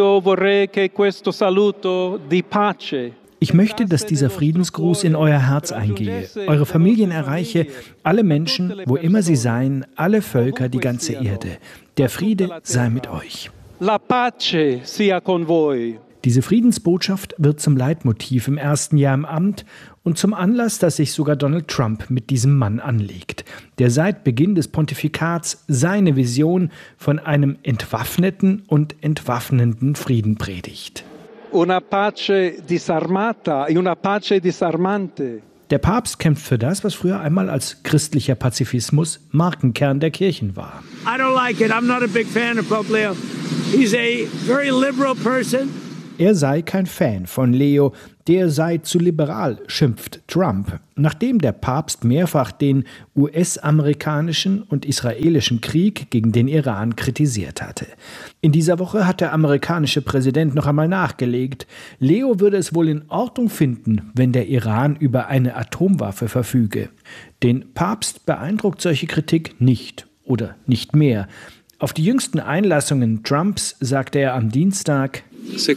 Ich möchte, dass dieser Friedensgruß in euer Herz eingehe, eure Familien erreiche, alle Menschen, wo immer sie seien, alle Völker, die ganze Erde. Der Friede sei mit euch. La pace sia con voi. Diese Friedensbotschaft wird zum Leitmotiv im ersten Jahr im Amt und zum Anlass, dass sich sogar Donald Trump mit diesem Mann anlegt, der seit Beginn des Pontifikats seine Vision von einem entwaffneten und entwaffnenden Frieden predigt. Una pace disarmata e una pace disarmante. Der Papst kämpft für das, was früher einmal als christlicher Pazifismus Markenkern der Kirchen war. I don't like it. I'm not a big fan of Pope Leo. He's a very liberal person. Er sei kein Fan von Leo, der sei zu liberal, schimpft Trump, nachdem der Papst mehrfach den US-amerikanischen und israelischen Krieg gegen den Iran kritisiert hatte. In dieser Woche hat der amerikanische Präsident noch einmal nachgelegt, Leo würde es wohl in Ordnung finden, wenn der Iran über eine Atomwaffe verfüge. Den Papst beeindruckt solche Kritik nicht oder nicht mehr. Auf die jüngsten Einlassungen Trumps sagte er am Dienstag: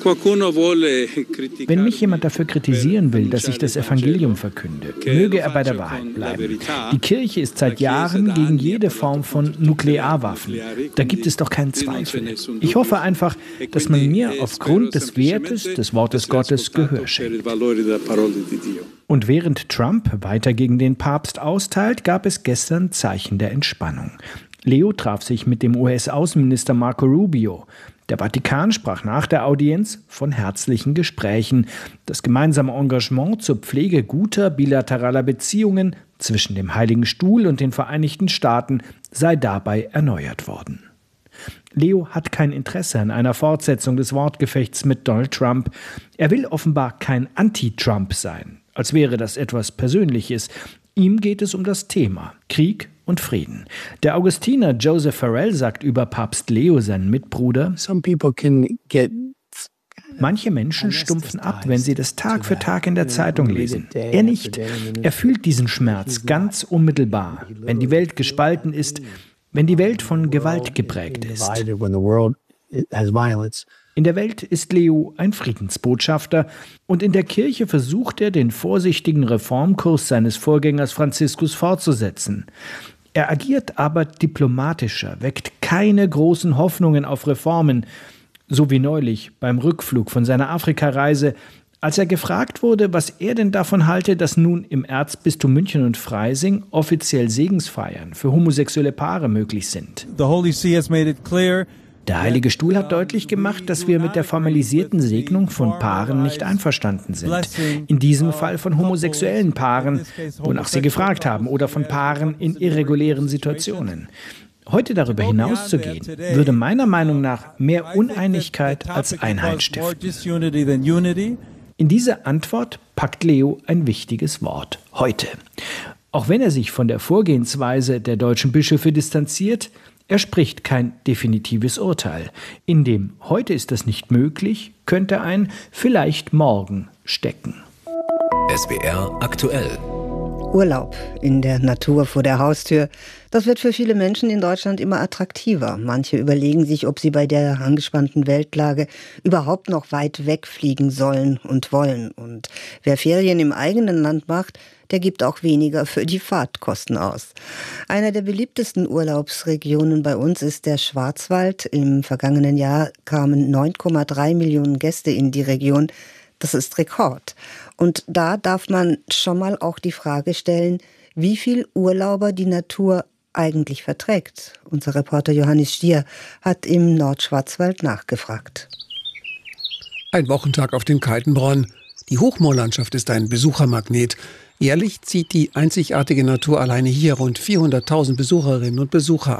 Wenn mich jemand dafür kritisieren will, dass ich das Evangelium verkünde, möge er bei der Wahrheit bleiben. Die Kirche ist seit Jahren gegen jede Form von Nuklearwaffen. Da gibt es doch keinen Zweifel. Ich hoffe einfach, dass man mir aufgrund des Wertes des Wortes Gottes Gehör schenkt. Und während Trump weiter gegen den Papst austeilt, gab es gestern Zeichen der Entspannung. Leo traf sich mit dem US-Außenminister Marco Rubio. Der Vatikan sprach nach der Audienz von herzlichen Gesprächen. Das gemeinsame Engagement zur Pflege guter bilateraler Beziehungen zwischen dem Heiligen Stuhl und den Vereinigten Staaten sei dabei erneuert worden. Leo hat kein Interesse an einer Fortsetzung des Wortgefechts mit Donald Trump. Er will offenbar kein Anti-Trump sein, als wäre das etwas Persönliches. Ihm geht es um das Thema Krieg und Frieden. Der Augustiner Joseph Farrell sagt über Papst Leo, seinen Mitbruder: Manche Menschen stumpfen ab, wenn sie das Tag für Tag in der Zeitung lesen. Er nicht. Er fühlt diesen Schmerz ganz unmittelbar, wenn die Welt gespalten ist, wenn die Welt von Gewalt geprägt ist. In der Welt ist Leo ein Friedensbotschafter und in der Kirche versucht er, den vorsichtigen Reformkurs seines Vorgängers Franziskus fortzusetzen. Er agiert aber diplomatischer, weckt keine großen Hoffnungen auf Reformen, so wie neulich beim Rückflug von seiner Afrikareise, als er gefragt wurde, was er denn davon halte, dass nun im Erzbistum München und Freising offiziell Segensfeiern für homosexuelle Paare möglich sind. The Holy See has made it clear. Der Heilige Stuhl hat deutlich gemacht, dass wir mit der formalisierten Segnung von Paaren nicht einverstanden sind. In diesem Fall von homosexuellen Paaren, wonach sie gefragt haben, oder von Paaren in irregulären Situationen. Heute darüber hinauszugehen, würde meiner Meinung nach mehr Uneinigkeit als Einheit stiften. In diese Antwort packt Leo ein wichtiges Wort: heute. Auch wenn er sich von der Vorgehensweise der deutschen Bischöfe distanziert, er spricht kein definitives Urteil. In dem „heute ist das nicht möglich" könnte ein „vielleicht morgen" stecken. SWR aktuell. Urlaub in der Natur vor der Haustür, das wird für viele Menschen in Deutschland immer attraktiver. Manche überlegen sich, ob sie bei der angespannten Weltlage überhaupt noch weit wegfliegen sollen und wollen. Und wer Ferien im eigenen Land macht, der gibt auch weniger für die Fahrtkosten aus. Einer der beliebtesten Urlaubsregionen bei uns ist der Schwarzwald. Im vergangenen Jahr kamen 9,3 Millionen Gäste in die Region. Das ist Rekord. Und da darf man schon mal auch die Frage stellen, wie viel Urlauber die Natur eigentlich verträgt. Unser Reporter Johannes Stier hat im Nordschwarzwald nachgefragt. Ein Wochentag auf dem Keitenbronn. Die Hochmoorlandschaft ist ein Besuchermagnet. Jährlich zieht die einzigartige Natur alleine hier rund 400.000 Besucherinnen und Besucher an.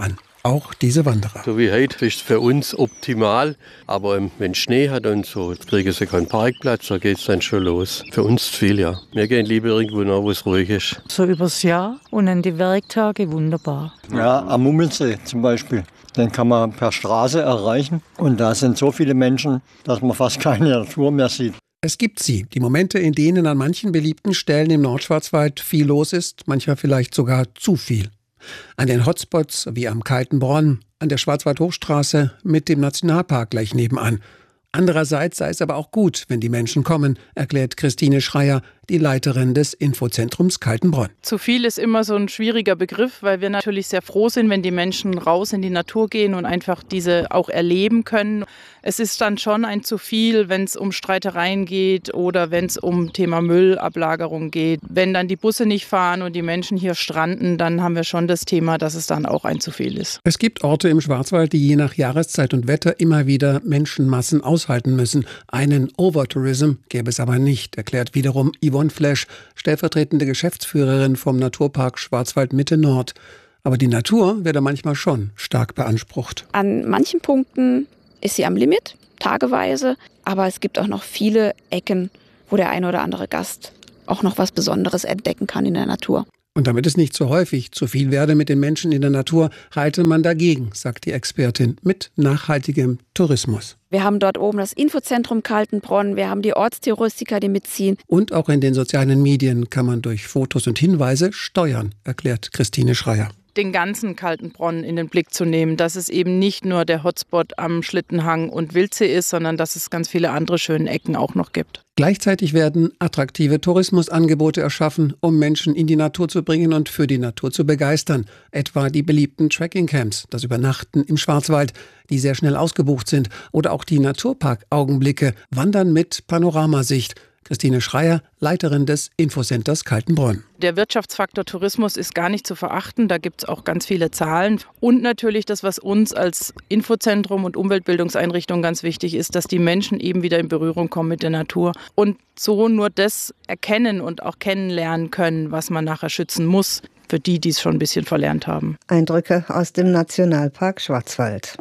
auch diese Wanderer. So wie heute ist es für uns optimal, aber wenn es Schnee hat und so, kriegen sie keinen Parkplatz, da geht es dann schon los. Für uns zu viel, ja. Wir gehen lieber irgendwo nach, wo es ruhig ist. So übers Jahr und an die Werktage wunderbar. Ja, am Mummelsee zum Beispiel. Den kann man per Straße erreichen und da sind so viele Menschen, dass man fast keine Natur mehr sieht. Es gibt sie, die Momente, in denen an manchen beliebten Stellen im Nordschwarzwald viel los ist, manchmal vielleicht sogar zu viel. An den Hotspots wie am Kaltenbronn, an der Schwarzwald-Hochstraße mit dem Nationalpark gleich nebenan. Andererseits sei es aber auch gut, wenn die Menschen kommen, erklärt Christine Schreier, die Leiterin des Infozentrums Kaltenbronn. Zu viel ist immer so ein schwieriger Begriff, weil wir natürlich sehr froh sind, wenn die Menschen raus in die Natur gehen und einfach diese auch erleben können. Es ist dann schon ein zu viel, wenn es um Streitereien geht oder wenn es um Thema Müllablagerung geht. Wenn dann die Busse nicht fahren und die Menschen hier stranden, dann haben wir schon das Thema, dass es dann auch ein zu viel ist. Es gibt Orte im Schwarzwald, die je nach Jahreszeit und Wetter immer wieder Menschenmassen aushalten müssen. Einen Overtourism gäbe es aber nicht, erklärt wiederum Yvonne Flesch, stellvertretende Geschäftsführerin vom Naturpark Schwarzwald Mitte Nord. Aber die Natur werde manchmal schon stark beansprucht. An manchen Punkten ist sie am Limit, tageweise. Aber es gibt auch noch viele Ecken, wo der ein oder andere Gast auch noch was Besonderes entdecken kann in der Natur. Und damit es nicht zu häufig zu viel werde mit den Menschen in der Natur, halte man dagegen, sagt die Expertin, mit nachhaltigem Tourismus. Wir haben dort oben das Infozentrum Kaltenbronn, wir haben die Ortstouristiker, die mitziehen. Und auch in den sozialen Medien kann man durch Fotos und Hinweise steuern, erklärt Christine Schreier. Den ganzen Kaltenbronn in den Blick zu nehmen, dass es eben nicht nur der Hotspot am Schlittenhang und Wildsee ist, sondern dass es ganz viele andere schöne Ecken auch noch gibt. Gleichzeitig werden attraktive Tourismusangebote erschaffen, um Menschen in die Natur zu bringen und für die Natur zu begeistern. Etwa die beliebten Trekkingcamps, das Übernachten im Schwarzwald, die sehr schnell ausgebucht sind, oder auch die Naturpark-Augenblicke, Wandern mit Panoramasicht. Christine Schreier, Leiterin des Infocenters Kaltenbronn. Der Wirtschaftsfaktor Tourismus ist gar nicht zu verachten. Da gibt es auch ganz viele Zahlen. Und natürlich das, was uns als Infozentrum und Umweltbildungseinrichtung ganz wichtig ist, dass die Menschen eben wieder in Berührung kommen mit der Natur und so nur das erkennen und auch kennenlernen können, was man nachher schützen muss, für die, die es schon ein bisschen verlernt haben. Eindrücke aus dem Nationalpark Schwarzwald.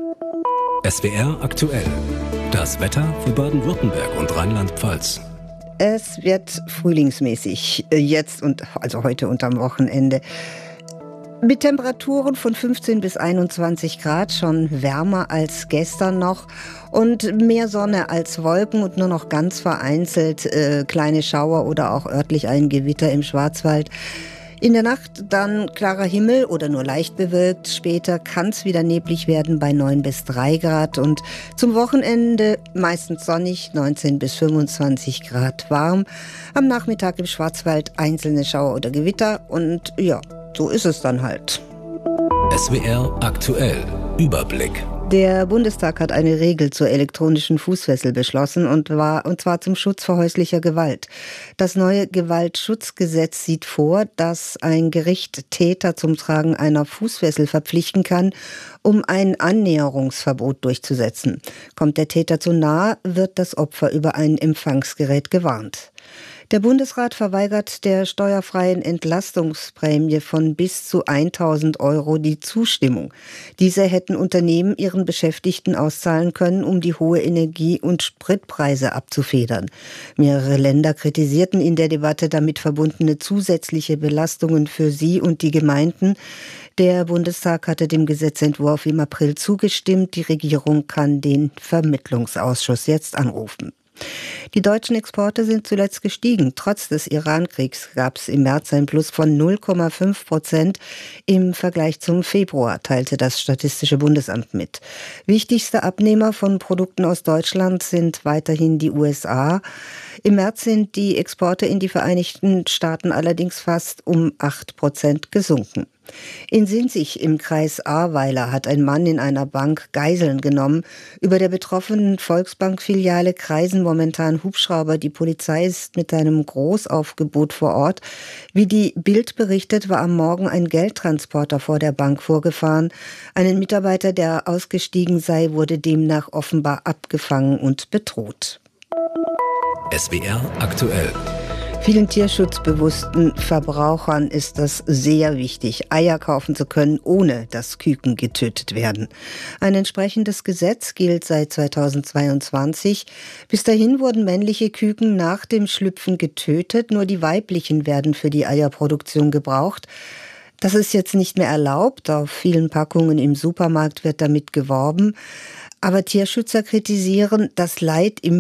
SWR aktuell. Das Wetter für Baden-Württemberg und Rheinland-Pfalz. Es wird frühlingsmäßig, jetzt und also heute und am Wochenende. Mit Temperaturen von 15 bis 21 Grad, schon wärmer als gestern noch und mehr Sonne als Wolken und nur noch ganz vereinzelt kleine Schauer oder auch örtlich ein Gewitter im Schwarzwald. In der Nacht dann klarer Himmel oder nur leicht bewölkt. Später kann es wieder neblig werden bei 9 bis 3 Grad. Und zum Wochenende meistens sonnig, 19 bis 25 Grad warm. Am Nachmittag im Schwarzwald einzelne Schauer oder Gewitter. Und ja, so ist es dann halt. SWR aktuell. Überblick. Der Bundestag hat eine Regel zur elektronischen Fußfessel beschlossen und zwar zum Schutz vor häuslicher Gewalt. Das neue Gewaltschutzgesetz sieht vor, dass ein Gericht Täter zum Tragen einer Fußfessel verpflichten kann, um ein Annäherungsverbot durchzusetzen. Kommt der Täter zu nahe, wird das Opfer über ein Empfangsgerät gewarnt. Der Bundesrat verweigert der steuerfreien Entlastungsprämie von bis zu 1.000 € die Zustimmung. Diese hätten Unternehmen ihren Beschäftigten auszahlen können, um die hohe Energie- und Spritpreise abzufedern. Mehrere Länder kritisierten in der Debatte damit verbundene zusätzliche Belastungen für sie und die Gemeinden. Der Bundestag hatte dem Gesetzentwurf im April zugestimmt. Die Regierung kann den Vermittlungsausschuss jetzt anrufen. Die deutschen Exporte sind zuletzt gestiegen. Trotz des Iran-Kriegs gab es im März ein Plus von 0,5% im Vergleich zum Februar, teilte das Statistische Bundesamt mit. Wichtigste Abnehmer von Produkten aus Deutschland sind weiterhin die USA. Im März sind die Exporte in die Vereinigten Staaten allerdings fast um 8% gesunken. In Sinzig im Kreis Ahrweiler hat ein Mann in einer Bank Geiseln genommen. Über der betroffenen Volksbank-Filiale kreisen momentan Hubschrauber. Die Polizei ist mit einem Großaufgebot vor Ort. Wie die Bild berichtet, war am Morgen ein Geldtransporter vor der Bank vorgefahren. Einen Mitarbeiter, der ausgestiegen sei, wurde demnach offenbar abgefangen und bedroht. SWR aktuell. Vielen tierschutzbewussten Verbrauchern ist das sehr wichtig, Eier kaufen zu können, ohne dass Küken getötet werden. Ein entsprechendes Gesetz gilt seit 2022. Bis dahin wurden männliche Küken nach dem Schlüpfen getötet, nur die weiblichen werden für die Eierproduktion gebraucht. Das ist jetzt nicht mehr erlaubt. Auf vielen Packungen im Supermarkt wird damit geworben. Aber Tierschützer kritisieren, das Leid im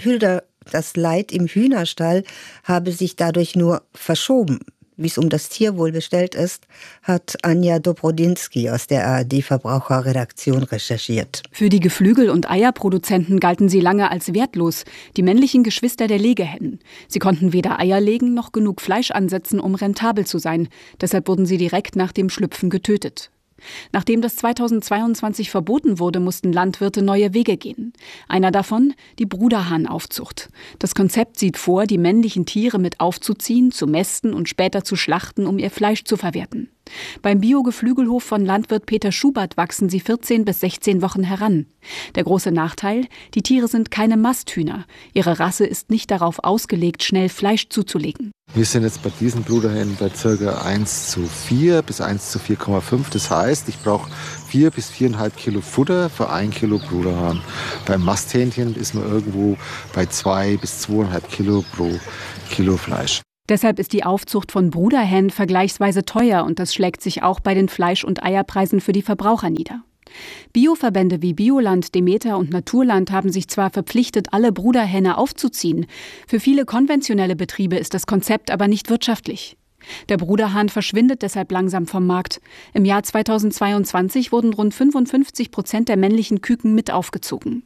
Hühnerstall habe sich dadurch nur verschoben. Wie es um das Tierwohl bestellt ist, hat Anja Dobrodinsky aus der ARD-Verbraucherredaktion recherchiert. Für die Geflügel- und Eierproduzenten galten sie lange als wertlos, die männlichen Geschwister der Legehennen. Sie konnten weder Eier legen noch genug Fleisch ansetzen, um rentabel zu sein. Deshalb wurden sie direkt nach dem Schlüpfen getötet. Nachdem das 2022 verboten wurde, mussten Landwirte neue Wege gehen. Einer davon die Bruderhahnaufzucht. Das Konzept sieht vor, die männlichen Tiere mit aufzuziehen, zu mästen und später zu schlachten, um ihr Fleisch zu verwerten. Beim Bio-Geflügelhof von Landwirt Peter Schubert wachsen sie 14 bis 16 Wochen heran. Der große Nachteil, die Tiere sind keine Masthühner. Ihre Rasse ist nicht darauf ausgelegt, schnell Fleisch zuzulegen. Wir sind jetzt bei diesen Bruderhennen bei ca. 1:4 bis 1:4,5. Das heißt, ich brauche 4 bis 4,5 Kilo Futter für 1 Kilo Bruderhahn. Beim Masthähnchen ist man irgendwo bei 2 bis 2,5 Kilo pro Kilo Fleisch. Deshalb ist die Aufzucht von Bruderhennen vergleichsweise teuer und das schlägt sich auch bei den Fleisch- und Eierpreisen für die Verbraucher nieder. Bioverbände wie Bioland, Demeter und Naturland haben sich zwar verpflichtet, alle Bruderhähne aufzuziehen. Für viele konventionelle Betriebe ist das Konzept aber nicht wirtschaftlich. Der Bruderhahn verschwindet deshalb langsam vom Markt. Im Jahr 2022 wurden rund 55% der männlichen Küken mit aufgezogen.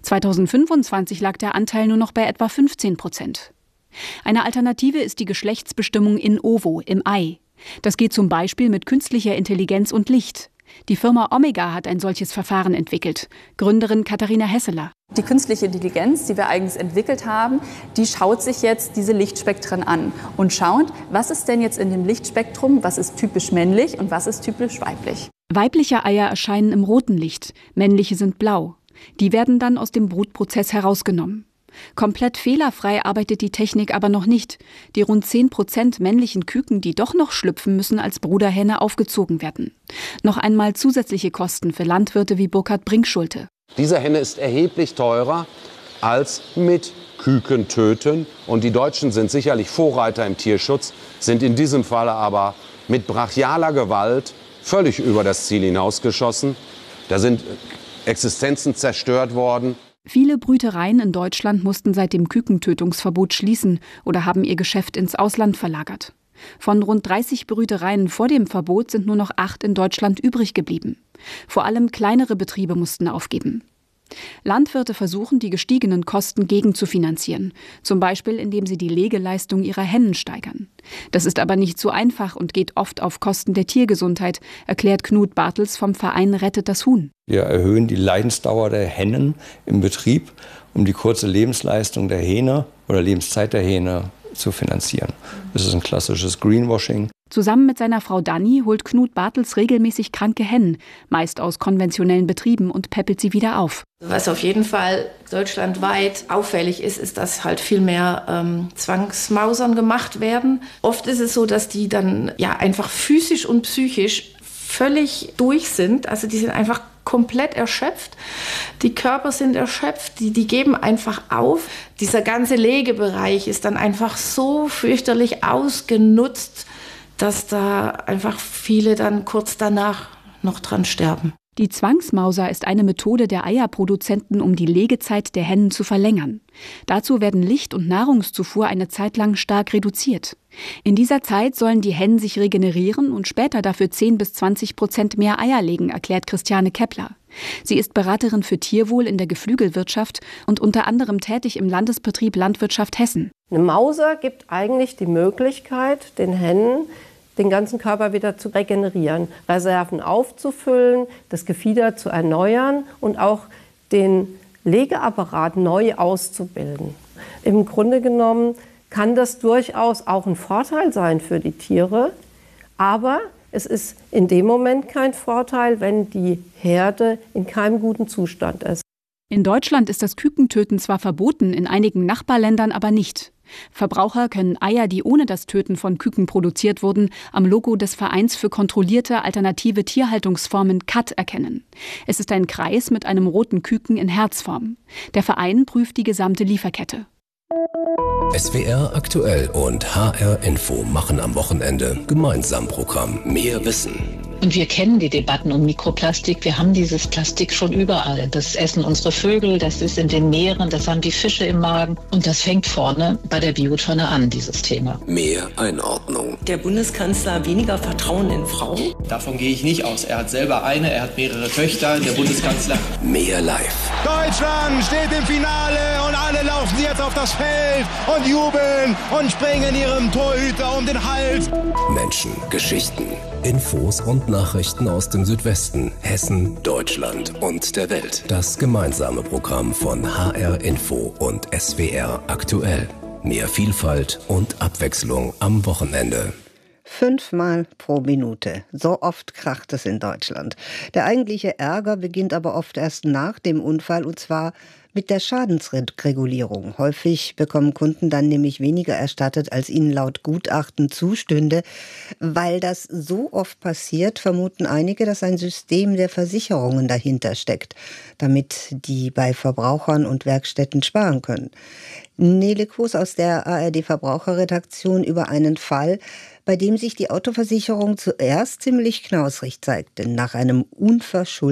2025 lag der Anteil nur noch bei etwa 15%. Eine Alternative ist die Geschlechtsbestimmung in ovo, im Ei. Das geht zum Beispiel mit künstlicher Intelligenz und Licht. Die Firma Omega hat ein solches Verfahren entwickelt. Gründerin Katharina Hesseler. Die künstliche Intelligenz, die wir eigens entwickelt haben, die schaut sich jetzt diese Lichtspektren an und schaut, was ist denn jetzt in dem Lichtspektrum, was ist typisch männlich und was ist typisch weiblich. Weibliche Eier erscheinen im roten Licht, männliche sind blau. Die werden dann aus dem Brutprozess herausgenommen. Komplett fehlerfrei arbeitet die Technik aber noch nicht. Die rund 10% männlichen Küken, die doch noch schlüpfen, müssen als Bruderhenne aufgezogen werden. Noch einmal zusätzliche Kosten für Landwirte wie Burkhard Brinkschulte. Diese Henne ist erheblich teurer als mit Küken töten. Und die Deutschen sind sicherlich Vorreiter im Tierschutz, sind in diesem Falle aber mit brachialer Gewalt völlig über das Ziel hinausgeschossen. Da sind Existenzen zerstört worden. Viele Brütereien in Deutschland mussten seit dem Kükentötungsverbot schließen oder haben ihr Geschäft ins Ausland verlagert. Von rund 30 Brütereien vor dem Verbot sind nur noch 8 in Deutschland übrig geblieben. Vor allem kleinere Betriebe mussten aufgeben. Landwirte versuchen, die gestiegenen Kosten gegenzufinanzieren, zum Beispiel indem sie die Legeleistung ihrer Hennen steigern. Das ist aber nicht so einfach und geht oft auf Kosten der Tiergesundheit, erklärt Knut Bartels vom Verein Rettet das Huhn. Wir erhöhen die Leidensdauer der Hennen im Betrieb, um die kurze Lebensleistung der Hähne oder Lebenszeit der Hähne zu finanzieren. Das ist ein klassisches Greenwashing. Zusammen mit seiner Frau Dani holt Knut Bartels regelmäßig kranke Hennen, meist aus konventionellen Betrieben, und päppelt sie wieder auf. Was auf jeden Fall deutschlandweit auffällig ist, ist, dass halt viel mehr Zwangsmausern gemacht werden. Oft ist es so, dass die dann ja einfach physisch und psychisch völlig durch sind. Also die sind einfach komplett erschöpft. Die Körper sind erschöpft, die geben einfach auf. Dieser ganze Legebereich ist dann einfach so fürchterlich ausgenutzt, dass da einfach viele dann kurz danach noch dran sterben. Die Zwangsmauser ist eine Methode der Eierproduzenten, um die Legezeit der Hennen zu verlängern. Dazu werden Licht- und Nahrungszufuhr eine Zeit lang stark reduziert. In dieser Zeit sollen die Hennen sich regenerieren und später dafür 10-20% mehr Eier legen, erklärt Christiane Kepler. Sie ist Beraterin für Tierwohl in der Geflügelwirtschaft und unter anderem tätig im Landesbetrieb Landwirtschaft Hessen. Eine Mauser gibt eigentlich die Möglichkeit, den Hennen den ganzen Körper wieder zu regenerieren, Reserven aufzufüllen, das Gefieder zu erneuern und auch den Legeapparat neu auszubilden. Im Grunde genommen kann das durchaus auch ein Vorteil sein für die Tiere, aber es ist in dem Moment kein Vorteil, wenn die Herde in keinem guten Zustand ist. In Deutschland ist das Kükentöten zwar verboten, in einigen Nachbarländern aber nicht. Verbraucher können Eier, die ohne das Töten von Küken produziert wurden, am Logo des Vereins für kontrollierte alternative Tierhaltungsformen CAT erkennen. Es ist ein Kreis mit einem roten Küken in Herzform. Der Verein prüft die gesamte Lieferkette. SWR aktuell und HR Info machen am Wochenende gemeinsam Programm Mehr Wissen. Und wir kennen die Debatten um Mikroplastik. Wir haben dieses Plastik schon überall. Das essen unsere Vögel, das ist in den Meeren, das haben die Fische im Magen. Und das fängt vorne bei der Biotonne an, dieses Thema. Mehr Einordnung. Der Bundeskanzler weniger Vertrauen in Frauen? Davon gehe ich nicht aus. Er hat selber eine, er hat mehrere Töchter, der Bundeskanzler. Mehr live. Deutschland steht im Finale und alle laufen jetzt auf das Feld und jubeln und springen ihrem Torhüter um den Hals. Menschen, Geschichten, Infos und Nachrichten aus dem Südwesten, Hessen, Deutschland und der Welt. Das gemeinsame Programm von HR Info und SWR aktuell. Mehr Vielfalt und Abwechslung am Wochenende. 5-mal pro Minute. So oft kracht es in Deutschland. Der eigentliche Ärger beginnt aber oft erst nach dem Unfall, und zwar mit der Schadensregulierung. Häufig bekommen Kunden dann nämlich weniger erstattet, als ihnen laut Gutachten zustünde. Weil das so oft passiert, vermuten einige, dass ein System der Versicherungen dahinter steckt, damit die bei Verbrauchern und Werkstätten sparen können. Nele Koos aus der ARD-Verbraucherredaktion über einen Fall, bei dem sich die Autoversicherung zuerst ziemlich knausrig zeigte. Nach einem unverschuldeten